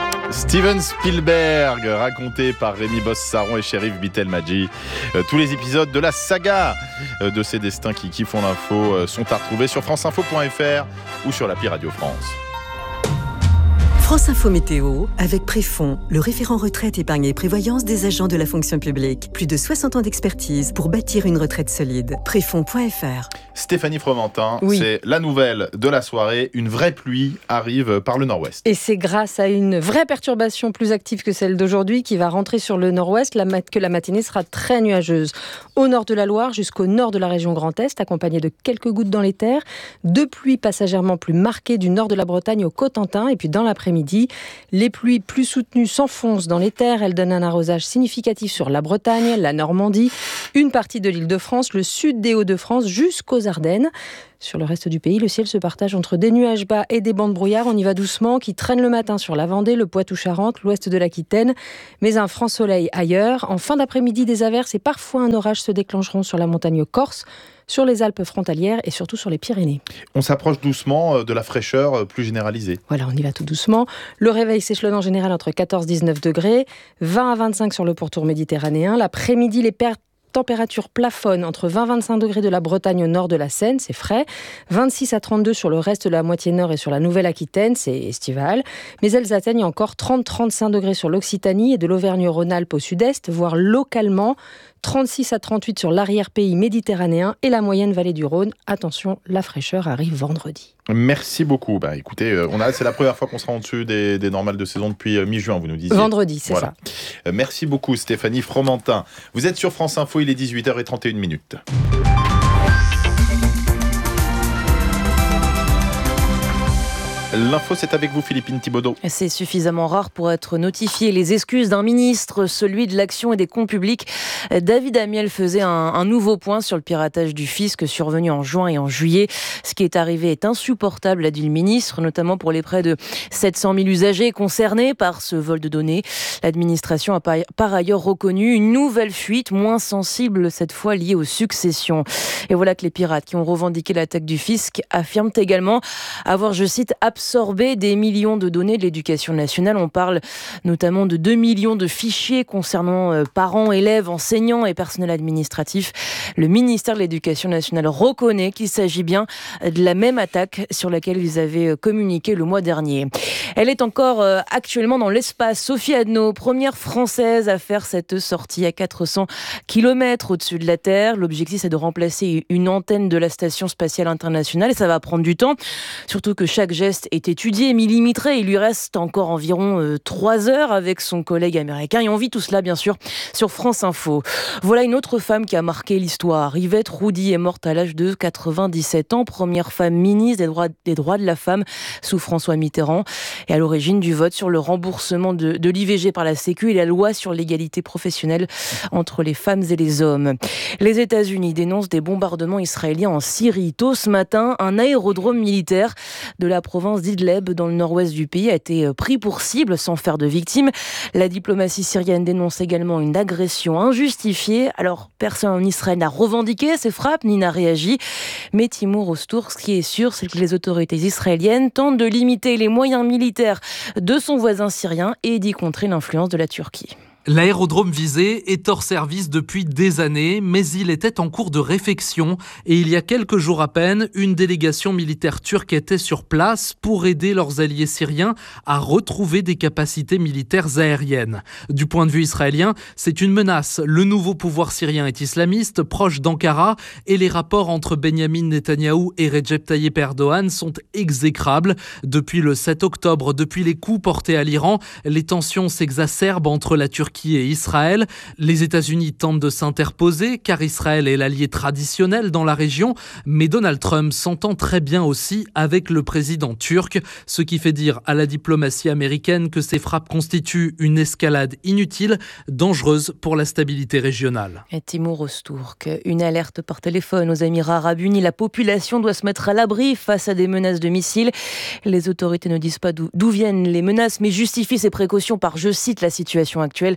Steven Spielberg, raconté par Rémi Bosse-Saron et Chérif Bitelmadji. Euh, tous les épisodes de la saga euh, de ces destins qui, qui font l'info euh, sont à retrouver sur franceinfo point f r ou sur l'appli Radio France. France Info Météo, avec Préfond, le référent retraite, épargne et prévoyance des agents de la fonction publique. Plus de soixante ans d'expertise pour bâtir une retraite solide. Préfond point f r. Stéphanie Fromentin, oui. C'est la nouvelle de la soirée. Une vraie pluie arrive par le nord-ouest. Et c'est grâce à une vraie perturbation plus active que celle d'aujourd'hui qui va rentrer sur le nord-ouest la mat- que la matinée sera très nuageuse. Au nord de la Loire jusqu'au nord de la région Grand Est, accompagnée de quelques gouttes dans les terres. Deux pluies passagèrement plus marquées du nord de la Bretagne au Cotentin. Et puis dans l'après-midi, les pluies plus soutenues s'enfoncent dans les terres. Elles donnent un arrosage significatif sur la Bretagne, la Normandie, une partie de l'Île-de-France, le sud des Hauts-de-France jusqu'aux Ardennes. Sur le reste du pays, le ciel se partage entre des nuages bas et des bancs de brouillard. On y va doucement, qui traînent le matin sur la Vendée, le Poitou-Charentes, l'ouest de l'Aquitaine. Mais un franc soleil ailleurs. En fin d'après-midi, des averses et parfois un orage se déclencheront sur la montagne corse, sur les Alpes frontalières et surtout sur les Pyrénées. On s'approche doucement de la fraîcheur plus généralisée. Voilà, on y va tout doucement. Le réveil s'échelonne en général entre quatorze à dix-neuf degrés, vingt à vingt-cinq sur le pourtour méditerranéen. L'après-midi, les pertes température plafonne entre vingt à vingt-cinq degrés de la Bretagne au nord de la Seine, c'est frais. vingt-six à trente-deux sur le reste de la moitié nord et sur la Nouvelle-Aquitaine, c'est estival. Mais elles atteignent encore trente à trente-cinq degrés sur l'Occitanie et de l'Auvergne-Rhône-Alpes au sud-est, voire localement trente-six à trente-huit sur l'arrière-pays méditerranéen et la moyenne vallée du Rhône. Attention, la fraîcheur arrive vendredi. Merci beaucoup. Bah, écoutez, on a, c'est la première fois qu'on sera en dessus des, des normales de saison depuis euh, mi-juin, vous nous disiez. Vendredi, c'est voilà. ça. Euh, merci beaucoup Stéphanie Fromentin. Vous êtes sur France Info, il est dix-huit heures trente et une minutes. L'info, c'est avec vous, Philippine Thibaudot. C'est suffisamment rare pour être notifié. Les excuses d'un ministre, celui de l'Action et des Comptes Publics. David Amiel faisait un, un nouveau point sur le piratage du fisc survenu en juin et en juillet. Ce qui est arrivé est insupportable, a dit le ministre, notamment pour les près de sept cent mille usagers concernés par ce vol de données. L'administration a par, par ailleurs reconnu une nouvelle fuite, moins sensible cette fois liée aux successions. Et voilà que les pirates qui ont revendiqué l'attaque du fisc affirment également avoir, je cite, absorber des millions de données de l'éducation nationale. On parle notamment de deux millions de fichiers concernant euh, parents, élèves, enseignants et personnel administratif. Le ministère de l'Éducation nationale reconnaît qu'il s'agit bien de la même attaque sur laquelle ils avaient communiqué le mois dernier. Elle est encore euh, actuellement dans l'espace. Sophie Adno, première française à faire cette sortie à quatre cents kilomètres au-dessus de la Terre. L'objectif, c'est de remplacer une antenne de la Station spatiale internationale et ça va prendre du temps. Surtout que chaque geste est étudié, millimétré. Il lui reste encore environ euh, trois heures avec son collègue américain. Et on vit tout cela, bien sûr, sur France Info. Voilà une autre femme qui a marqué l'histoire. Yvette Roudy est morte à l'âge de quatre-vingt-dix-sept ans. Première femme ministre des droits, des droits de la femme sous François Mitterrand. Et à l'origine du vote sur le remboursement de, de l'I V G par la Sécu et la loi sur l'égalité professionnelle entre les femmes et les hommes. Les États-Unis dénoncent des bombardements israéliens en Syrie. Tôt ce matin, un aérodrome militaire de la province d'Idleb, dans le nord-ouest du pays, a été pris pour cible sans faire de victimes. La diplomatie syrienne dénonce également une agression injustifiée. Alors, personne en Israël n'a revendiqué ces frappes ni n'a réagi. Mais Timour Ostour, ce qui est sûr, c'est que les autorités israéliennes tentent de limiter les moyens militaires de son voisin syrien et d'y contrer l'influence de la Turquie. L'aérodrome visé est hors service depuis des années, mais il était en cours de réfection et il y a quelques jours à peine, une délégation militaire turque était sur place pour aider leurs alliés syriens à retrouver des capacités militaires aériennes. Du point de vue israélien, c'est une menace. Le nouveau pouvoir syrien est islamiste, proche d'Ankara, et les rapports entre Benyamin Netanyahou et Recep Tayyip Erdogan sont exécrables. Depuis le sept octobre, depuis les coups portés à l'Iran, les tensions s'exacerbent entre la Turquie et Israël. Les États-Unis tentent de s'interposer car Israël est l'allié traditionnel dans la région, mais Donald Trump s'entend très bien aussi avec le président turc, ce qui fait dire à la diplomatie américaine que ces frappes constituent une escalade inutile, dangereuse pour la stabilité régionale. Et Timour Ostourk, une alerte par téléphone aux Émirats arabes unis. La population doit se mettre à l'abri face à des menaces de missiles. Les autorités ne disent pas d'où, d'où viennent les menaces, mais justifient ces précautions par, je cite, la situation actuelle.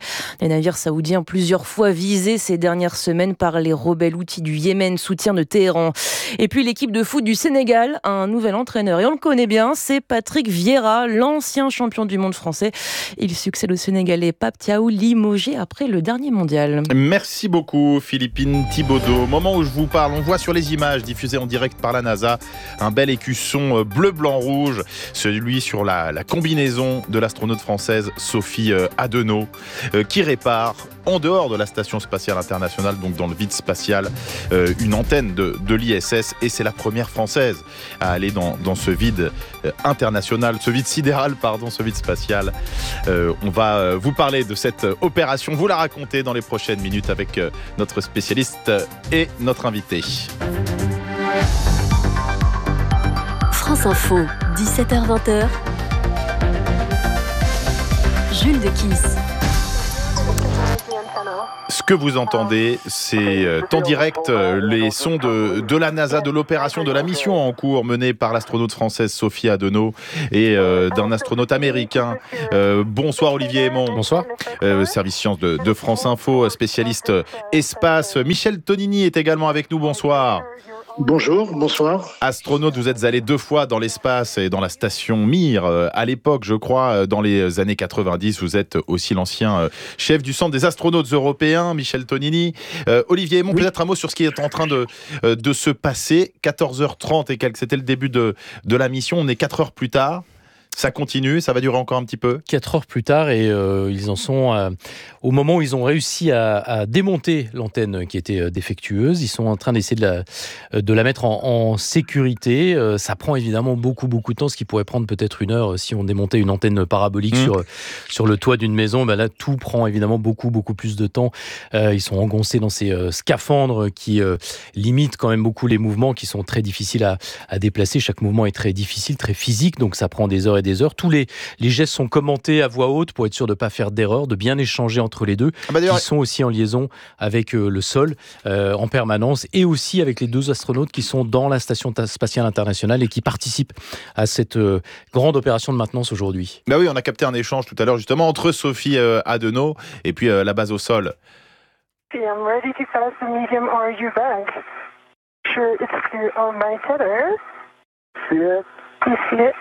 Les navires saoudiens plusieurs fois visés ces dernières semaines par les rebelles houthis du Yémen, soutien de Téhéran. Et puis l'équipe de foot du Sénégal a un nouvel entraîneur et on le connaît bien, c'est Patrick Vieira, l'ancien champion du monde français. Il succède au Sénégalais Pape Thiaw, limogé après le dernier mondial. Merci beaucoup Philippine Thibaudot. Au moment où je vous parle, on voit sur les images diffusées en direct par la NASA un bel écusson bleu, blanc, rouge, celui sur la, la combinaison de l'astronaute française Sophie Adenau, euh, qui répare en dehors de la Station spatiale internationale, donc dans le vide spatial, euh, une antenne de, de l'I S S, et c'est la première française à aller dans, dans ce vide euh, international, ce vide sidéral, pardon, ce vide spatial. Euh, on va euh, vous parler de cette opération, vous la raconter dans les prochaines minutes avec euh, notre spécialiste et notre invité. France Info, dix-sept heures vingt. Jules de Kiss. Ce que vous entendez, c'est en direct les sons de, de la NASA, de l'opération, de la mission en cours menée par l'astronaute française Sophie Adenau et euh, d'un astronaute américain. Euh, bonsoir Olivier Aymon. Bonsoir. Euh, service sciences de, de France Info, spécialiste espace. Michel Tonini est également avec nous. Bonsoir. Bonjour, bonsoir. Astronaute, vous êtes allé deux fois dans l'espace et dans la station Mir. À l'époque, je crois, dans les années quatre-vingt-dix, vous êtes aussi l'ancien chef du Centre des astronautes européens, Michel Tonini. Euh, Olivier Aymon, oui. Peut-être un mot sur ce qui est en train de, de se passer. quatorze heures trente et quelques, c'était le début de, de la mission. On est quatre heures plus tard. Ça continue, ça va durer encore un petit peu. Quatre heures plus tard et euh, ils en sont euh, au moment où ils ont réussi à, à démonter l'antenne qui était euh, défectueuse. Ils sont en train d'essayer de la, de la mettre en, en sécurité. Euh, ça prend évidemment beaucoup beaucoup de temps, ce qui pourrait prendre peut-être une heure si on démontait une antenne parabolique mmh. sur, sur le toit d'une maison. Ben là, tout prend évidemment beaucoup beaucoup plus de temps. Euh, ils sont engoncés dans ces euh, scaphandres qui euh, limitent quand même beaucoup les mouvements, qui sont très difficiles à, à déplacer. Chaque mouvement est très difficile, très physique, donc ça prend des heures et des heures. Tous les, les gestes sont commentés à voix haute pour être sûr de ne pas faire d'erreur, de bien échanger entre les deux, ah bah qui sont aussi en liaison avec euh, le sol euh, en permanence, et aussi avec les deux astronautes qui sont dans la Station spatiale internationale et qui participent à cette euh, grande opération de maintenance aujourd'hui. Bah oui, on a capté un échange tout à l'heure justement entre Sophie euh, Adenau et puis euh, la base au sol. I'm ready to pass the medium R U back. Sure, it's clear on my tether. See it? You see it?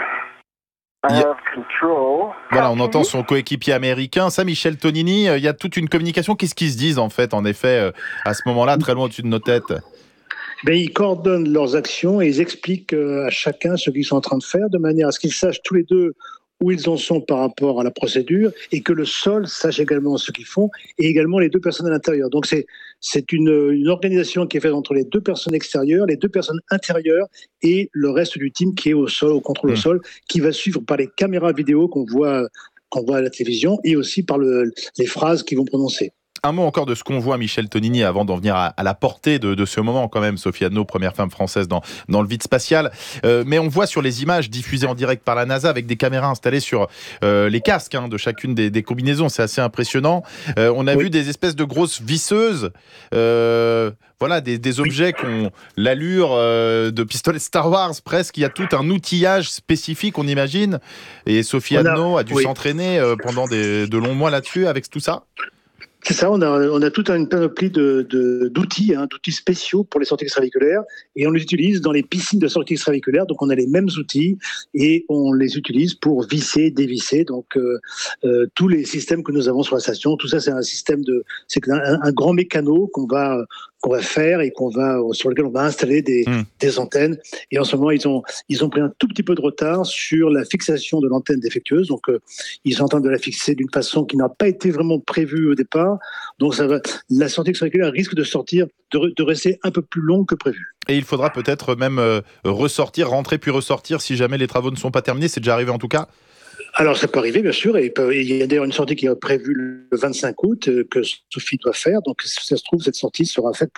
Voilà, on entend son coéquipier américain. Ça, Michel Tonini, il y a toute une communication. Qu'est-ce qu'ils se disent en fait, en effet, à ce moment-là, très loin au-dessus de nos têtes? Ben, ils coordonnent leurs actions et ils expliquent à chacun ce qu'ils sont en train de faire, de manière à ce qu'ils sachent tous les deux où ils en sont par rapport à la procédure, et que le sol sache également ce qu'ils font, et également les deux personnes à l'intérieur. Donc c'est, c'est une, une organisation qui est faite entre les deux personnes extérieures, les deux personnes intérieures, et le reste du team qui est au sol, au contrôle mmh. au sol, qui va suivre par les caméras vidéo qu'on voit, qu'on voit à la télévision, et aussi par le, les phrases qu'ils vont prononcer. Un mot encore de ce qu'on voit, Michel Tonini, avant d'en venir à, à la portée de, de ce moment quand même. Sophie Adenau, première femme française dans, dans le vide spatial. Euh, mais on voit sur les images diffusées en direct par la NASA avec des caméras installées sur euh, les casques hein, de chacune des, des combinaisons. C'est assez impressionnant. Euh, on a oui. vu des espèces de grosses visseuses. Euh, voilà, des, des objets qui ont l'allure euh, de pistolets Star Wars presque. Il y a tout un outillage spécifique, on imagine. Et Sophie Adenau a, a dû oui. s'entraîner euh, pendant des, de longs mois là-dessus avec tout ça. C'est ça, on a, on a toute une panoplie de, de, d'outils, hein, d'outils spéciaux pour les sorties extravéhiculaires, et on les utilise dans les piscines de sorties extravéhiculaires. Donc on a les mêmes outils et on les utilise pour visser, dévisser. Donc euh, euh, tous les systèmes que nous avons sur la station, tout ça c'est un système de, c'est un, un grand mécano qu'on va qu'on va faire et qu'on va sur lequel on va installer des, mmh. des antennes. Et en ce moment ils ont ils ont pris un tout petit peu de retard sur la fixation de l'antenne défectueuse. Donc euh, ils sont en train de la fixer d'une façon qui n'a pas été vraiment prévue au départ. Donc ça va, la sortie extravéhiculaire risque de sortir, de, de rester un peu plus long que prévu. Et il faudra peut-être même euh, ressortir, rentrer puis ressortir si jamais les travaux ne sont pas terminés. C'est déjà arrivé en tout cas? Alors ça peut arriver bien sûr, et il y a d'ailleurs une sortie qui est prévue le vingt-cinq août euh, que Sophie doit faire. Donc si ça se trouve, cette sortie sera faite pour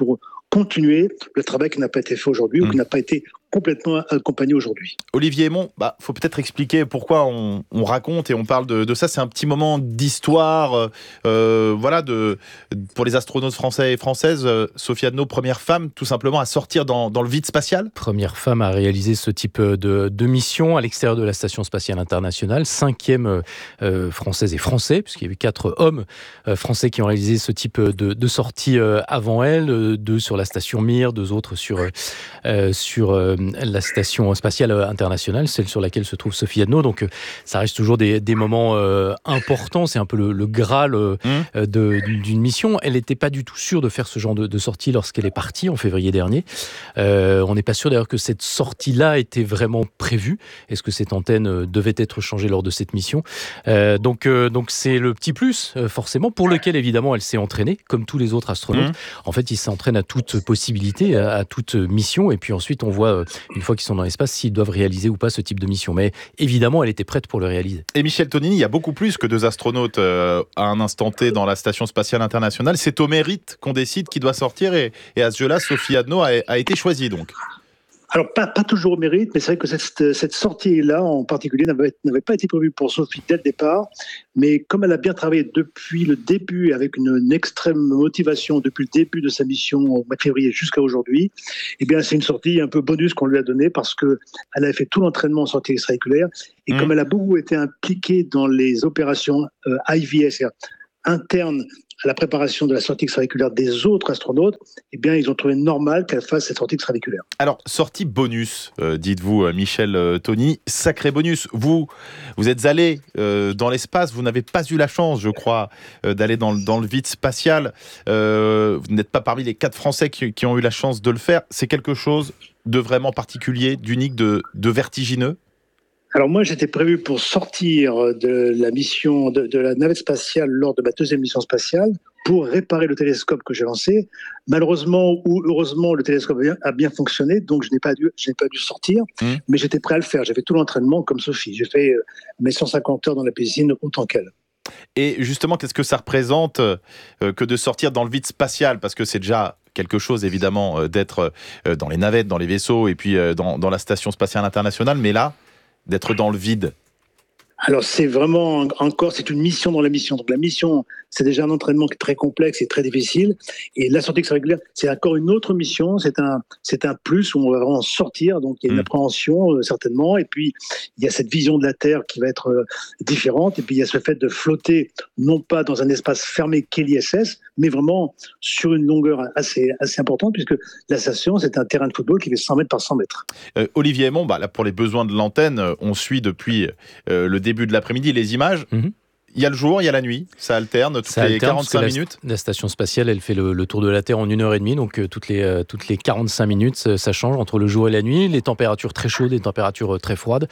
continuer le travail qui n'a pas été fait aujourd'hui mmh. ou qui n'a pas été complètement accompagné aujourd'hui. Olivier Aymon, bah, faut peut-être expliquer pourquoi on, on raconte et on parle de, de ça. C'est un petit moment d'histoire, euh, voilà, de, pour les astronautes français et françaises. Euh, Sophie Adno, première femme, tout simplement, à sortir dans, dans le vide spatial. Première femme à réaliser ce type de, de mission à l'extérieur de la Station spatiale internationale. Cinquième euh, française et français, puisqu'il y a eu quatre hommes euh, français qui ont réalisé ce type de, de sortie euh, avant elle. Euh, deux sur la station Mir, deux autres sur euh, sur euh, la station spatiale internationale, celle sur laquelle se trouve Sophie Adno. Donc ça reste toujours des, des moments euh, importants. C'est un peu le, le graal euh, mmh. de, d'une mission. Elle n'était pas du tout sûre de faire ce genre de, de sortie lorsqu'elle est partie en février dernier. Euh, on n'est pas sûr d'ailleurs que cette sortie-là était vraiment prévue. Est-ce que cette antenne devait être changée lors de cette mission ? euh, donc, euh, donc c'est le petit plus, euh, forcément, pour lequel évidemment elle s'est entraînée, comme tous les autres astronautes. Mmh. En fait, ils s'entraînent à toute possibilité, à, à toute mission, et puis ensuite on voit, une fois qu'ils sont dans l'espace, s'ils doivent réaliser ou pas ce type de mission. Mais évidemment, elle était prête pour le réaliser. Et Michel Tonini, il y a beaucoup plus que deux astronautes euh, à un instant T dans la Station spatiale internationale. C'est au mérite qu'on décide qui doit sortir, et, et à ce jeu-là, Sophie Adno a, a été choisie donc. Alors, pas, pas toujours au mérite, mais c'est vrai que cette, cette sortie-là, en particulier, n'avait, n'avait pas été prévue pour Sophie dès le départ. Mais comme elle a bien travaillé depuis le début, avec une, une extrême motivation depuis le début de sa mission au mois de février jusqu'à aujourd'hui, eh bien, c'est une sortie un peu bonus qu'on lui a donnée parce qu'elle avait fait tout l'entraînement en sortie extravéhiculaire. Et mmh. comme elle a beaucoup été impliquée dans les opérations euh, I V S, internes à la préparation de la sortie extravéhiculaire des autres astronautes, eh bien, ils ont trouvé normal qu'elle fasse cette sortie extravéhiculaire. Alors, sortie bonus, euh, dites-vous, Michel euh, Tony, sacré bonus. Vous, vous êtes allé euh, dans l'espace, vous n'avez pas eu la chance, je crois, euh, d'aller dans, dans le vide spatial. Euh, vous n'êtes pas parmi les quatre Français qui, qui ont eu la chance de le faire. C'est quelque chose de vraiment particulier, d'unique, de, de vertigineux ? Alors moi, j'étais prévu pour sortir de la mission de, de la navette spatiale lors de ma deuxième mission spatiale pour réparer le télescope que j'ai lancé. Malheureusement ou heureusement, le télescope a bien, a bien fonctionné, donc je n'ai pas dû, je n'ai pas dû sortir, mmh. mais j'étais prêt à le faire. J'ai fait tout l'entraînement comme Sophie. J'ai fait mes cent cinquante heures dans la piscine autant qu'elle. Et justement, qu'est-ce que ça représente euh, que de sortir dans le vide spatial ? Parce que c'est déjà quelque chose, évidemment, euh, d'être euh, dans les navettes, dans les vaisseaux et puis euh, dans, dans la Station spatiale internationale, mais là, d'être dans le vide. Alors c'est vraiment encore, c'est une mission dans la mission. Donc la mission, c'est déjà un entraînement très complexe et très difficile. Et la sortie extravéhiculaire, c'est encore une autre mission. C'est un, c'est un plus où on va vraiment sortir. Donc il y a une mmh. appréhension euh, certainement. Et puis il y a cette vision de la Terre qui va être euh, différente. Et puis il y a ce fait de flotter non pas dans un espace fermé qu'est l'I S S, mais vraiment sur une longueur assez assez importante puisque la station c'est un terrain de football qui fait cent mètres par cent mètres. Euh, Olivier Aymon, bah là pour les besoins de l'antenne, on suit depuis euh, le début de l'après-midi les images. Mmh. Il y a le jour, il y a la nuit, ça alterne toutes ça les alterne, quarante-cinq minutes. La, la station spatiale, elle fait le, le tour de la Terre en une heure et demie, donc euh, toutes les euh, toutes les quarante-cinq minutes, ça change entre le jour et la nuit. Les températures très chaudes, les températures très froides.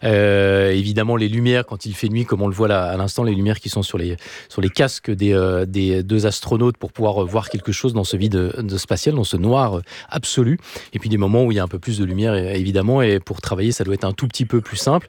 Euh, évidemment, les lumières quand il fait nuit, comme on le voit là à l'instant, les lumières qui sont sur les sur les casques des euh, des deux astronautes pour pouvoir voir quelque chose dans ce vide de spatial, dans ce noir absolu. Et puis des moments où il y a un peu plus de lumière, évidemment, et pour travailler, ça doit être un tout petit peu plus simple.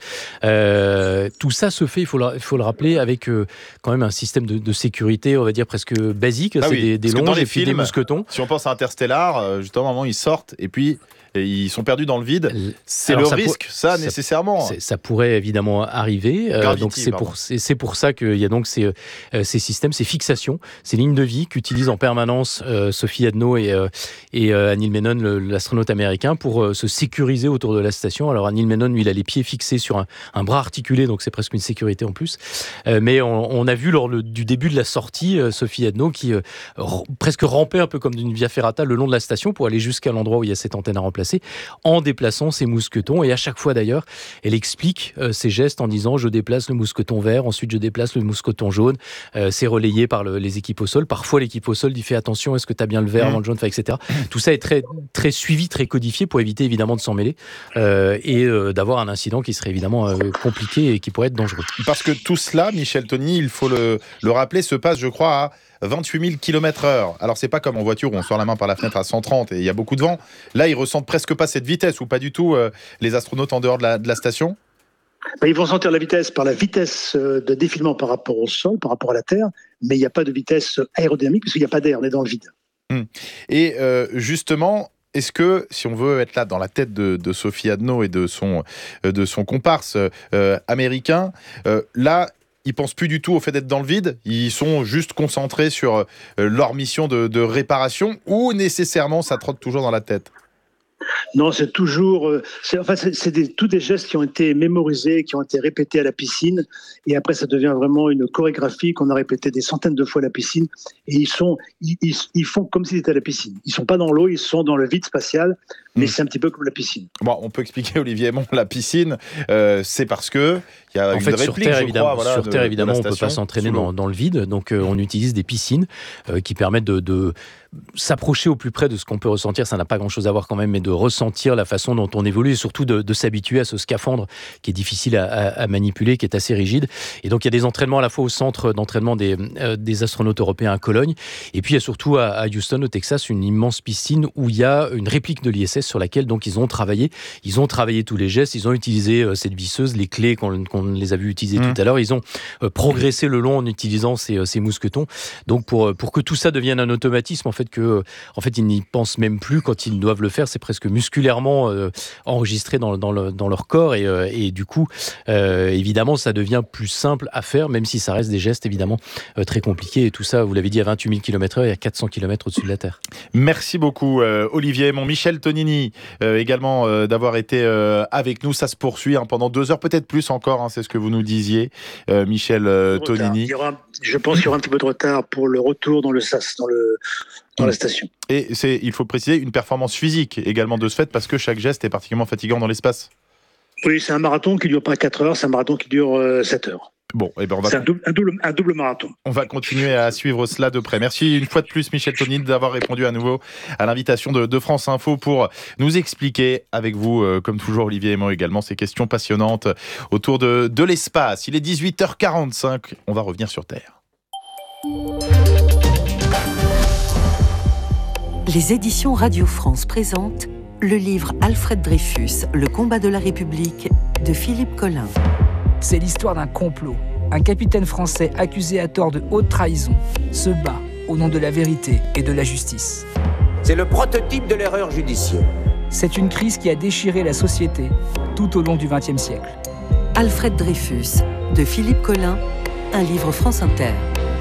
Euh, tout ça se fait, il faut le, il faut le rappeler, avec euh, quand même un système de, de sécurité, on va dire presque basique. Ah c'est oui, des, des longes et puis des mousquetons. Si on pense à Interstellar, justement, à un moment, ils sortent et puis et ils sont perdus dans le vide. C'est Alors, le ça risque, pour, ça, ça, nécessairement. Ça pourrait évidemment arriver. Euh, donc c'est pour, c'est, c'est pour ça qu'il y a donc ces, euh, ces systèmes, ces fixations, ces lignes de vie qu'utilisent en permanence euh, Sophie Adno et, euh, et euh, Neil Menon, le, l'astronaute américain, pour euh, se sécuriser autour de la station. Alors Neil Menon, lui, il a les pieds fixés sur un, un bras articulé, donc c'est presque une sécurité en plus. Euh, mais on, on a vu lors le, du début de la sortie, euh, Sophie Adno qui euh, r- presque rampait un peu comme d'une via ferrata le long de la station pour aller jusqu'à l'endroit où il y a cette antenne à remplacer, en déplaçant ses mousquetons. Et à chaque fois d'ailleurs, elle explique euh, ses gestes en disant je déplace le mousqueton vert, ensuite je déplace le mousqueton jaune. Euh, c'est relayé par le, les équipes au sol. Parfois l'équipe au sol dit fais attention, est-ce que tu as bien le vert avant le jaune, et cetera. Tout ça est très, très suivi, très codifié pour éviter évidemment de s'en mêler euh, et euh, d'avoir un incident qui serait évidemment euh, compliqué et qui pourrait être dangereux. Parce que tout cela, Michel Tony, il faut le, le rappeler, se passe je crois à vingt-huit mille kilomètres heure. Alors c'est pas comme en voiture où on sort la main par la fenêtre à cent trente et il y a beaucoup de vent. Là, ils ressentent presque pas cette vitesse, ou pas du tout, euh, les astronautes en dehors de la, de la station. Ben, ils vont sentir la vitesse par la vitesse de défilement par rapport au sol, par rapport à la Terre, mais il n'y a pas de vitesse aérodynamique puisqu'il n'y a pas d'air, on est dans le vide. Hum. Et euh, justement, est-ce que, si on veut être là dans la tête de, de Sophie Adno et de son, de son comparse euh, américain, euh, là, ils pensent plus du tout au fait d'être dans le vide, ils sont juste concentrés sur euh, leur mission de, de réparation, ou nécessairement ça trotte toujours dans la tête? Non, c'est toujours, c'est, enfin, c'est, c'est des, tous des gestes qui ont été mémorisés, qui ont été répétés à la piscine, et après ça devient vraiment une chorégraphie qu'on a répétée des centaines de fois à la piscine, et ils sont, ils, ils, ils font comme s'ils étaient à la piscine. Ils sont pas dans l'eau, ils sont dans le vide spatial, mais mmh. c'est un petit peu comme la piscine. Bon, on peut expliquer, Olivier Aymon, la piscine, euh, c'est parce que il y a en une fait, réplique, sur Terre, je évidemment, crois, voilà, sur Terre, de, évidemment, de on ne peut pas s'entraîner dans, dans le vide, donc euh, on utilise des piscines euh, qui permettent de, de s'approcher au plus près de ce qu'on peut ressentir. Ça n'a pas grand-chose à voir quand même, mais de ressentir la façon dont on évolue et surtout de, de s'habituer à ce scaphandre qui est difficile à, à, à manipuler, qui est assez rigide. Et donc il y a des entraînements à la fois au centre d'entraînement des, euh, des astronautes européens à Cologne, et puis il y a surtout à, à Houston, au Texas, une immense piscine où il y a une réplique de l'I S S sur laquelle donc ils ont travaillé. Ils ont travaillé tous les gestes, ils ont utilisé euh, cette visseuse, les clés qu'on, qu'on les a vu utiliser mmh. tout à l'heure. Ils ont euh, progressé le long en utilisant ces, euh, ces mousquetons. Donc pour, pour que tout ça devienne un automatisme, en fait, que, euh, en fait ils n'y pensent même plus quand ils doivent le faire. C'est presque musculairement euh, enregistré dans, dans, le, dans leur corps et, euh, et du coup, euh, évidemment, ça devient plus simple à faire, même si ça reste des gestes évidemment euh, très compliqués. Et tout ça, vous l'avez dit, à vingt-huit mille kilomètres heure et à quatre cents kilomètres au-dessus de la Terre. Merci beaucoup, euh, Olivier. Mon Michel Tonini, euh, également euh, d'avoir été euh, avec nous. Ça se poursuit hein, pendant deux heures, peut-être plus encore. Hein, c'est ce que vous nous disiez, euh, Michel euh, Tonini. Il y aura, je pense qu'il y aura un petit peu de retard pour le retour dans le S A S, dans le. dans la station. Et c'est, il faut préciser, une performance physique également de ce fait, parce que chaque geste est particulièrement fatigant dans l'espace. Oui, c'est un marathon qui ne dure pas quatre heures, c'est un marathon qui dure euh, sept heures. Bon, eh ben on va... C'est un double, un, double, un double marathon. On va continuer à suivre cela de près. Merci une fois de plus, Michel Tonini, d'avoir répondu à nouveau à l'invitation de, de France Info pour nous expliquer avec vous, euh, comme toujours Olivier Aymon également, ces questions passionnantes autour de, de l'espace. Il est dix-huit heures quarante-cinq, on va revenir sur Terre. Les éditions Radio France présentent le livre Alfred Dreyfus, Le combat de la République de Philippe Collin. C'est l'histoire d'un complot. Un capitaine français accusé à tort de haute trahison se bat au nom de la vérité et de la justice. C'est le prototype de l'erreur judiciaire. C'est une crise qui a déchiré la société tout au long du vingtième siècle. Alfred Dreyfus de Philippe Collin, un livre France Inter.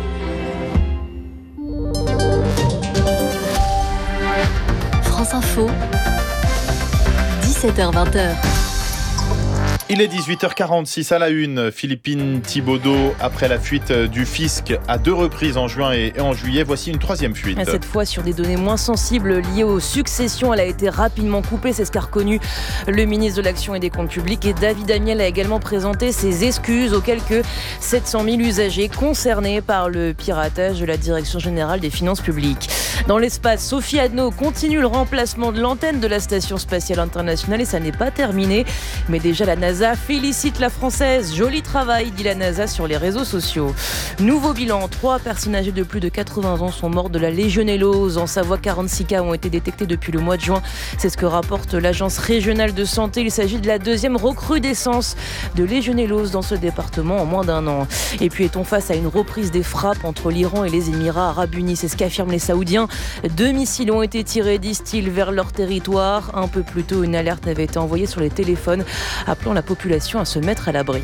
France Info, dix-sept heures vingt. Il est dix-huit heures quarante-six à la une. Philippine Thibaudeau, après la fuite du fisc à deux reprises en juin et en juillet, voici une troisième fuite. Cette fois sur des données moins sensibles liées aux successions. Elle a été rapidement coupée, c'est ce qu'a reconnu le ministre de l'Action et des Comptes Publics. Et David Amiel a également présenté ses excuses aux quelques sept cent mille usagers concernés par le piratage de la Direction Générale des Finances Publiques. Dans l'espace, Sophie Adno continue le remplacement de l'antenne de la Station Spatiale Internationale et ça n'est pas terminé. Mais déjà la NASA félicite la Française. Joli travail, dit la NASA sur les réseaux sociaux. Nouveau bilan, trois personnes âgées de plus de quatre-vingts ans sont mortes de la légionellose. En Savoie, quarante-six cas ont été détectés depuis le mois de juin. C'est ce que rapporte l'Agence régionale de santé. Il s'agit de la deuxième recrudescence de légionellose dans ce département en moins d'un an. Et puis est-on face à une reprise des frappes entre l'Iran et les Émirats arabes unis? C'est ce qu'affirment les Saoudiens. Deux missiles ont été tirés, disent-ils, vers leur territoire. Un peu plus tôt, une alerte avait été envoyée sur les téléphones, appelant la population à se mettre à l'abri.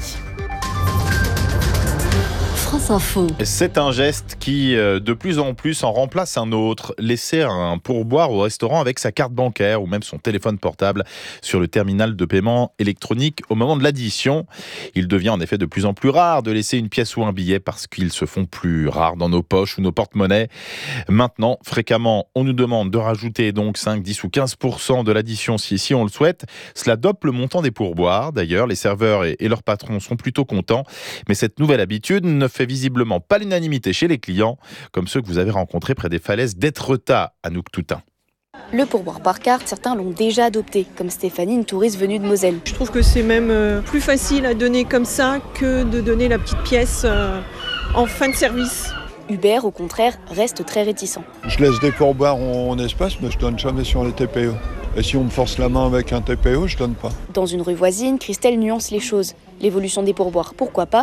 France Info. C'est un geste qui, de plus en plus, en remplace un autre. Laisser un pourboire au restaurant avec sa carte bancaire ou même son téléphone portable sur le terminal de paiement électronique au moment de l'addition. Il devient en effet de plus en plus rare de laisser une pièce ou un billet parce qu'ils se font plus rares dans nos poches ou nos porte-monnaies. Maintenant, fréquemment, on nous demande de rajouter donc cinq, dix ou quinze pour cent de l'addition si, si on le souhaite. Cela dope le montant des pourboires. D'ailleurs, les serveurs et, et leurs patrons sont plutôt contents. Mais cette nouvelle habitude ne fait visiblement pas l'unanimité chez les clients, comme ceux que vous avez rencontrés près des falaises d'Étretat à Nouktoutin. Le pourboire par carte, certains l'ont déjà adopté, comme Stéphanie, une touriste venue de Moselle. Je trouve que c'est même euh, plus facile à donner comme ça que de donner la petite pièce euh, en fin de service. Hubert, au contraire, reste très réticent. Je laisse des pourboires en espèces, mais je donne jamais sur les T P O. Et si on me force la main avec un T P O, je donne pas. Dans une rue voisine, Christelle nuance les choses. L'évolution des pourboires, pourquoi pas,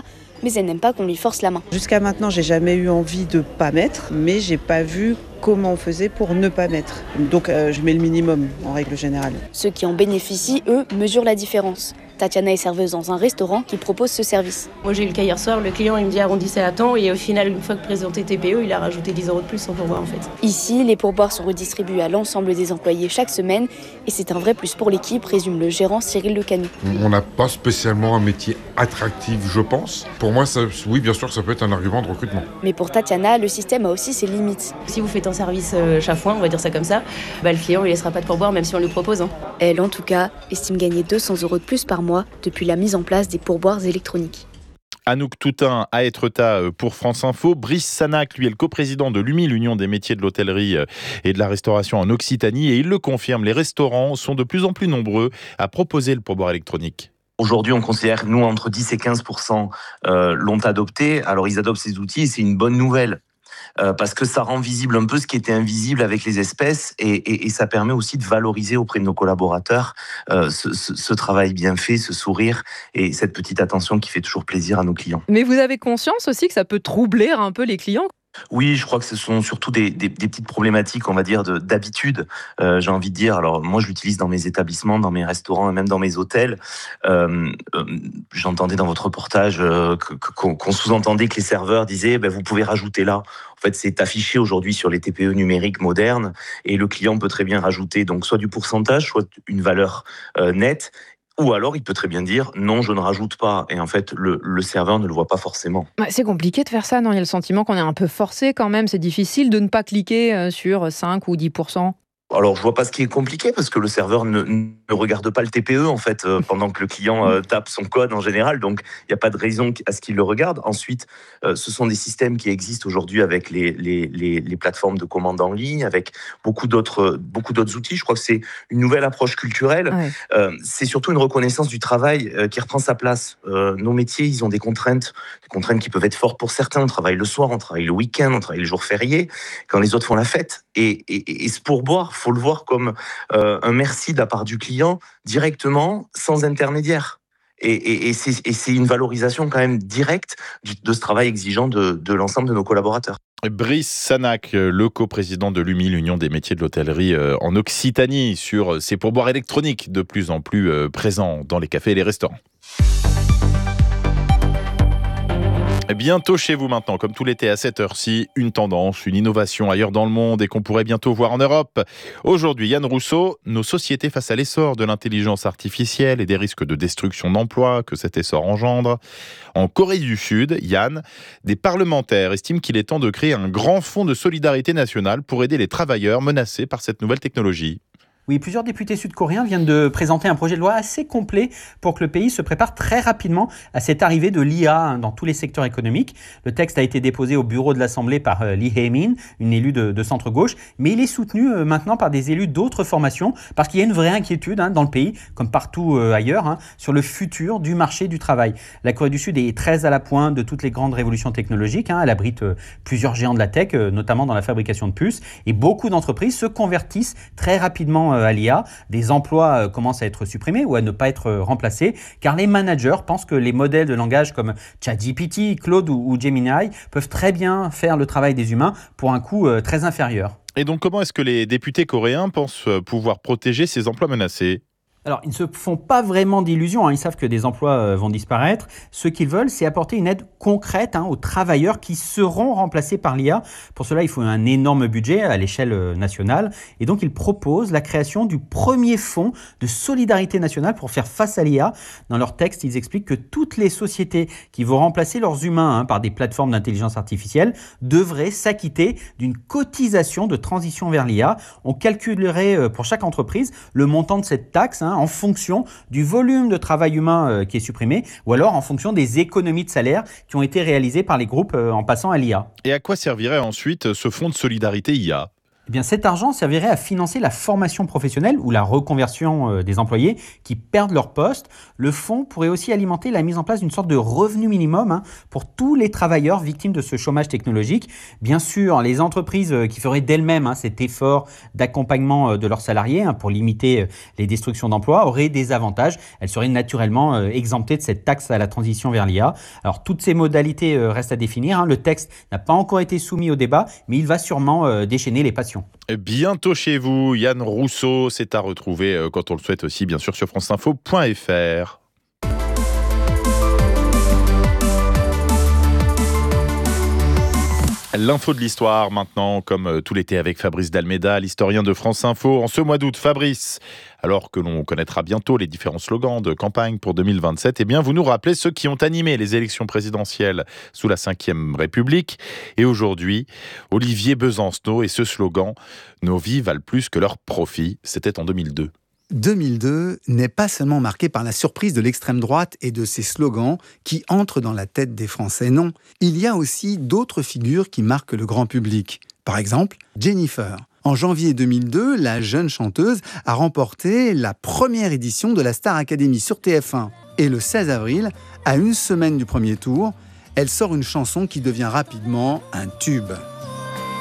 mais elle n'aime pas qu'on lui force la main. Jusqu'à maintenant, j'ai jamais eu envie de pas mettre, mais j'ai pas vu comment on faisait pour ne pas mettre. Donc euh, je mets le minimum en règle générale. Ceux qui en bénéficient, eux, mesurent la différence. Tatiana est serveuse dans un restaurant qui propose ce service. Moi j'ai eu le cas hier soir, le client il me dit arrondissez à temps et au final une fois que présenté T P E, il a rajouté dix euros de plus sans pourboire en fait. Ici, les pourboires sont redistribués à l'ensemble des employés chaque semaine et c'est un vrai plus pour l'équipe, résume le gérant Cyril Lecanou. On n'a pas spécialement un métier attractif, je pense. Pour moi, ça, oui bien sûr ça peut être un argument de recrutement. Mais pour Tatiana, le système a aussi ses limites. Si vous faites un service euh, chafouin, on va dire ça comme ça, bah, le client il laissera pas de pourboire même si on lui propose. Hein. Elle en tout cas estime gagner deux cents euros de plus par mois depuis la mise en place des pourboires électroniques. Anouk Toutain à Étretat pour France Info. Brice Sanac, lui, est le coprésident de l'U M I, l'Union des métiers de l'hôtellerie et de la restauration en Occitanie. Et il le confirme, les restaurants sont de plus en plus nombreux à proposer le pourboire électronique. Aujourd'hui, on considère que nous, entre dix et quinze pour cent euh, l'ont adopté. Alors, ils adoptent ces outils et c'est une bonne nouvelle. Euh, parce que ça rend visible un peu ce qui était invisible avec les espèces et, et, et ça permet aussi de valoriser auprès de nos collaborateurs euh, ce, ce, ce travail bien fait, ce sourire et cette petite attention qui fait toujours plaisir à nos clients. Mais vous avez conscience aussi que ça peut troubler un peu les clients ? Oui, je crois que ce sont surtout des, des, des petites problématiques, on va dire, de, d'habitude. Euh, j'ai envie de dire, alors moi je l'utilise dans mes établissements, dans mes restaurants et même dans mes hôtels. Euh, euh, j'entendais dans votre reportage euh, que, qu'on, qu'on sous-entendait que les serveurs disaient ben, « vous pouvez rajouter là ». En fait, c'est affiché aujourd'hui sur les T P E numériques modernes et le client peut très bien rajouter donc soit du pourcentage, soit une valeur euh, nette. Ou alors, il peut très bien dire « non, je ne rajoute pas ». Et en fait, le, le serveur ne le voit pas forcément. Ouais, c'est compliqué de faire ça, non ? Il y a le sentiment qu'on est un peu forcé quand même. C'est difficile de ne pas cliquer sur cinq ou dix pour cent. Alors, je vois pas ce qui est compliqué parce que le serveur ne, ne regarde pas le T P E en fait euh, pendant que le client euh, tape son code en général. Donc, il n'y a pas de raison à ce qu'il le regarde. Ensuite, euh, ce sont des systèmes qui existent aujourd'hui avec les, les, les, les plateformes de commande en ligne, avec beaucoup d'autres, beaucoup d'autres outils. Je crois que c'est une nouvelle approche culturelle. Ouais. Euh, c'est surtout une reconnaissance du travail euh, qui reprend sa place. Euh, nos métiers, ils ont des contraintes, des contraintes qui peuvent être fortes pour certains. On travaille le soir, on travaille le week-end, on travaille les jours fériés, quand les autres font la fête. Et, et, et ce pourboire, faut le voir comme euh, un merci de la part du client directement, sans intermédiaire. Et, et, et, c'est, et c'est une valorisation quand même directe de ce travail exigeant de, de l'ensemble de nos collaborateurs. Brice Sanac, le coprésident de l'U M I, l'Union des métiers de l'hôtellerie en Occitanie, sur ces pourboires électroniques de plus en plus présents dans les cafés et les restaurants. Bientôt chez vous maintenant, comme tout l'été à cette heure-ci, une tendance, une innovation ailleurs dans le monde et qu'on pourrait bientôt voir en Europe. Aujourd'hui, Yann Rousseau, nos sociétés face à l'essor de l'intelligence artificielle et des risques de destruction d'emplois que cet essor engendre. En Corée du Sud, Yann, des parlementaires estiment qu'il est temps de créer un grand fonds de solidarité nationale pour aider les travailleurs menacés par cette nouvelle technologie. Oui, plusieurs députés sud-coréens viennent de présenter un projet de loi assez complet pour que le pays se prépare très rapidement à cette arrivée de l'I A dans tous les secteurs économiques. Le texte a été déposé au bureau de l'Assemblée par Lee Hae-min, une élue de, de centre-gauche, mais il est soutenu euh, maintenant par des élus d'autres formations parce qu'il y a une vraie inquiétude hein, dans le pays, comme partout euh, ailleurs, hein, sur le futur du marché du travail. La Corée du Sud est très à la pointe de toutes les grandes révolutions technologiques. Hein. Elle abrite euh, plusieurs géants de la tech, euh, notamment dans la fabrication de puces, et beaucoup d'entreprises se convertissent très rapidement à l'I A. Des emplois commencent à être supprimés ou à ne pas être remplacés, car les managers pensent que les modèles de langage comme ChatGPT, Claude ou Gemini peuvent très bien faire le travail des humains pour un coût très inférieur. Et donc, comment est-ce que les députés coréens pensent pouvoir protéger ces emplois menacés ? Alors, ils ne se font pas vraiment d'illusions, hein. Ils savent que des emplois euh, vont disparaître. Ce qu'ils veulent, c'est apporter une aide concrète hein, aux travailleurs qui seront remplacés par l'I A. Pour cela, il faut un énorme budget à l'échelle euh, nationale. Et donc, ils proposent la création du premier fonds de solidarité nationale pour faire face à l'I A. Dans leur texte, ils expliquent que toutes les sociétés qui vont remplacer leurs humains hein, par des plateformes d'intelligence artificielle devraient s'acquitter d'une cotisation de transition vers l'I A. On calculerait euh, pour chaque entreprise le montant de cette taxe hein, en fonction du volume de travail humain euh, qui est supprimé ou alors en fonction des économies de salaire qui ont été réalisées par les groupes euh, en passant à l'I A. Et à quoi servirait ensuite ce fonds de solidarité I A ? Eh bien, cet argent servirait à financer la formation professionnelle ou la reconversion des employés qui perdent leur poste. Le fonds pourrait aussi alimenter la mise en place d'une sorte de revenu minimum hein, pour tous les travailleurs victimes de ce chômage technologique. Bien sûr, les entreprises qui feraient d'elles-mêmes hein, cet effort d'accompagnement de leurs salariés hein, pour limiter les destructions d'emplois auraient des avantages. Elles seraient naturellement euh, exemptées de cette taxe à la transition vers l'I A. Alors, toutes ces modalités euh, restent à définir. Hein. Le texte n'a pas encore été soumis au débat, mais il va sûrement euh, déchaîner les passions. Bientôt chez vous, Yann Rousseau, c'est à retrouver euh, quand on le souhaite aussi, bien sûr, sur franceinfo point f r. L'info de l'histoire maintenant, comme tout l'été avec Fabrice Dalméda, l'historien de France Info. En ce mois d'août, Fabrice, alors que l'on connaîtra bientôt les différents slogans de campagne pour deux mille vingt-sept, eh bien vous nous rappelez ceux qui ont animé les élections présidentielles sous la cinquième République. Et aujourd'hui, Olivier Besancenot et ce slogan « Nos vies valent plus que leurs profits », c'était en deux mille deux. deux mille deux n'est pas seulement marqué par la surprise de l'extrême droite et de ses slogans qui entrent dans la tête des Français. Non, il y a aussi d'autres figures qui marquent le grand public. Par exemple, Jennifer. En janvier deux mille deux, la jeune chanteuse a remporté la première édition de la Star Academy sur T F un. Et le seize avril, à une semaine du premier tour, elle sort une chanson qui devient rapidement un tube.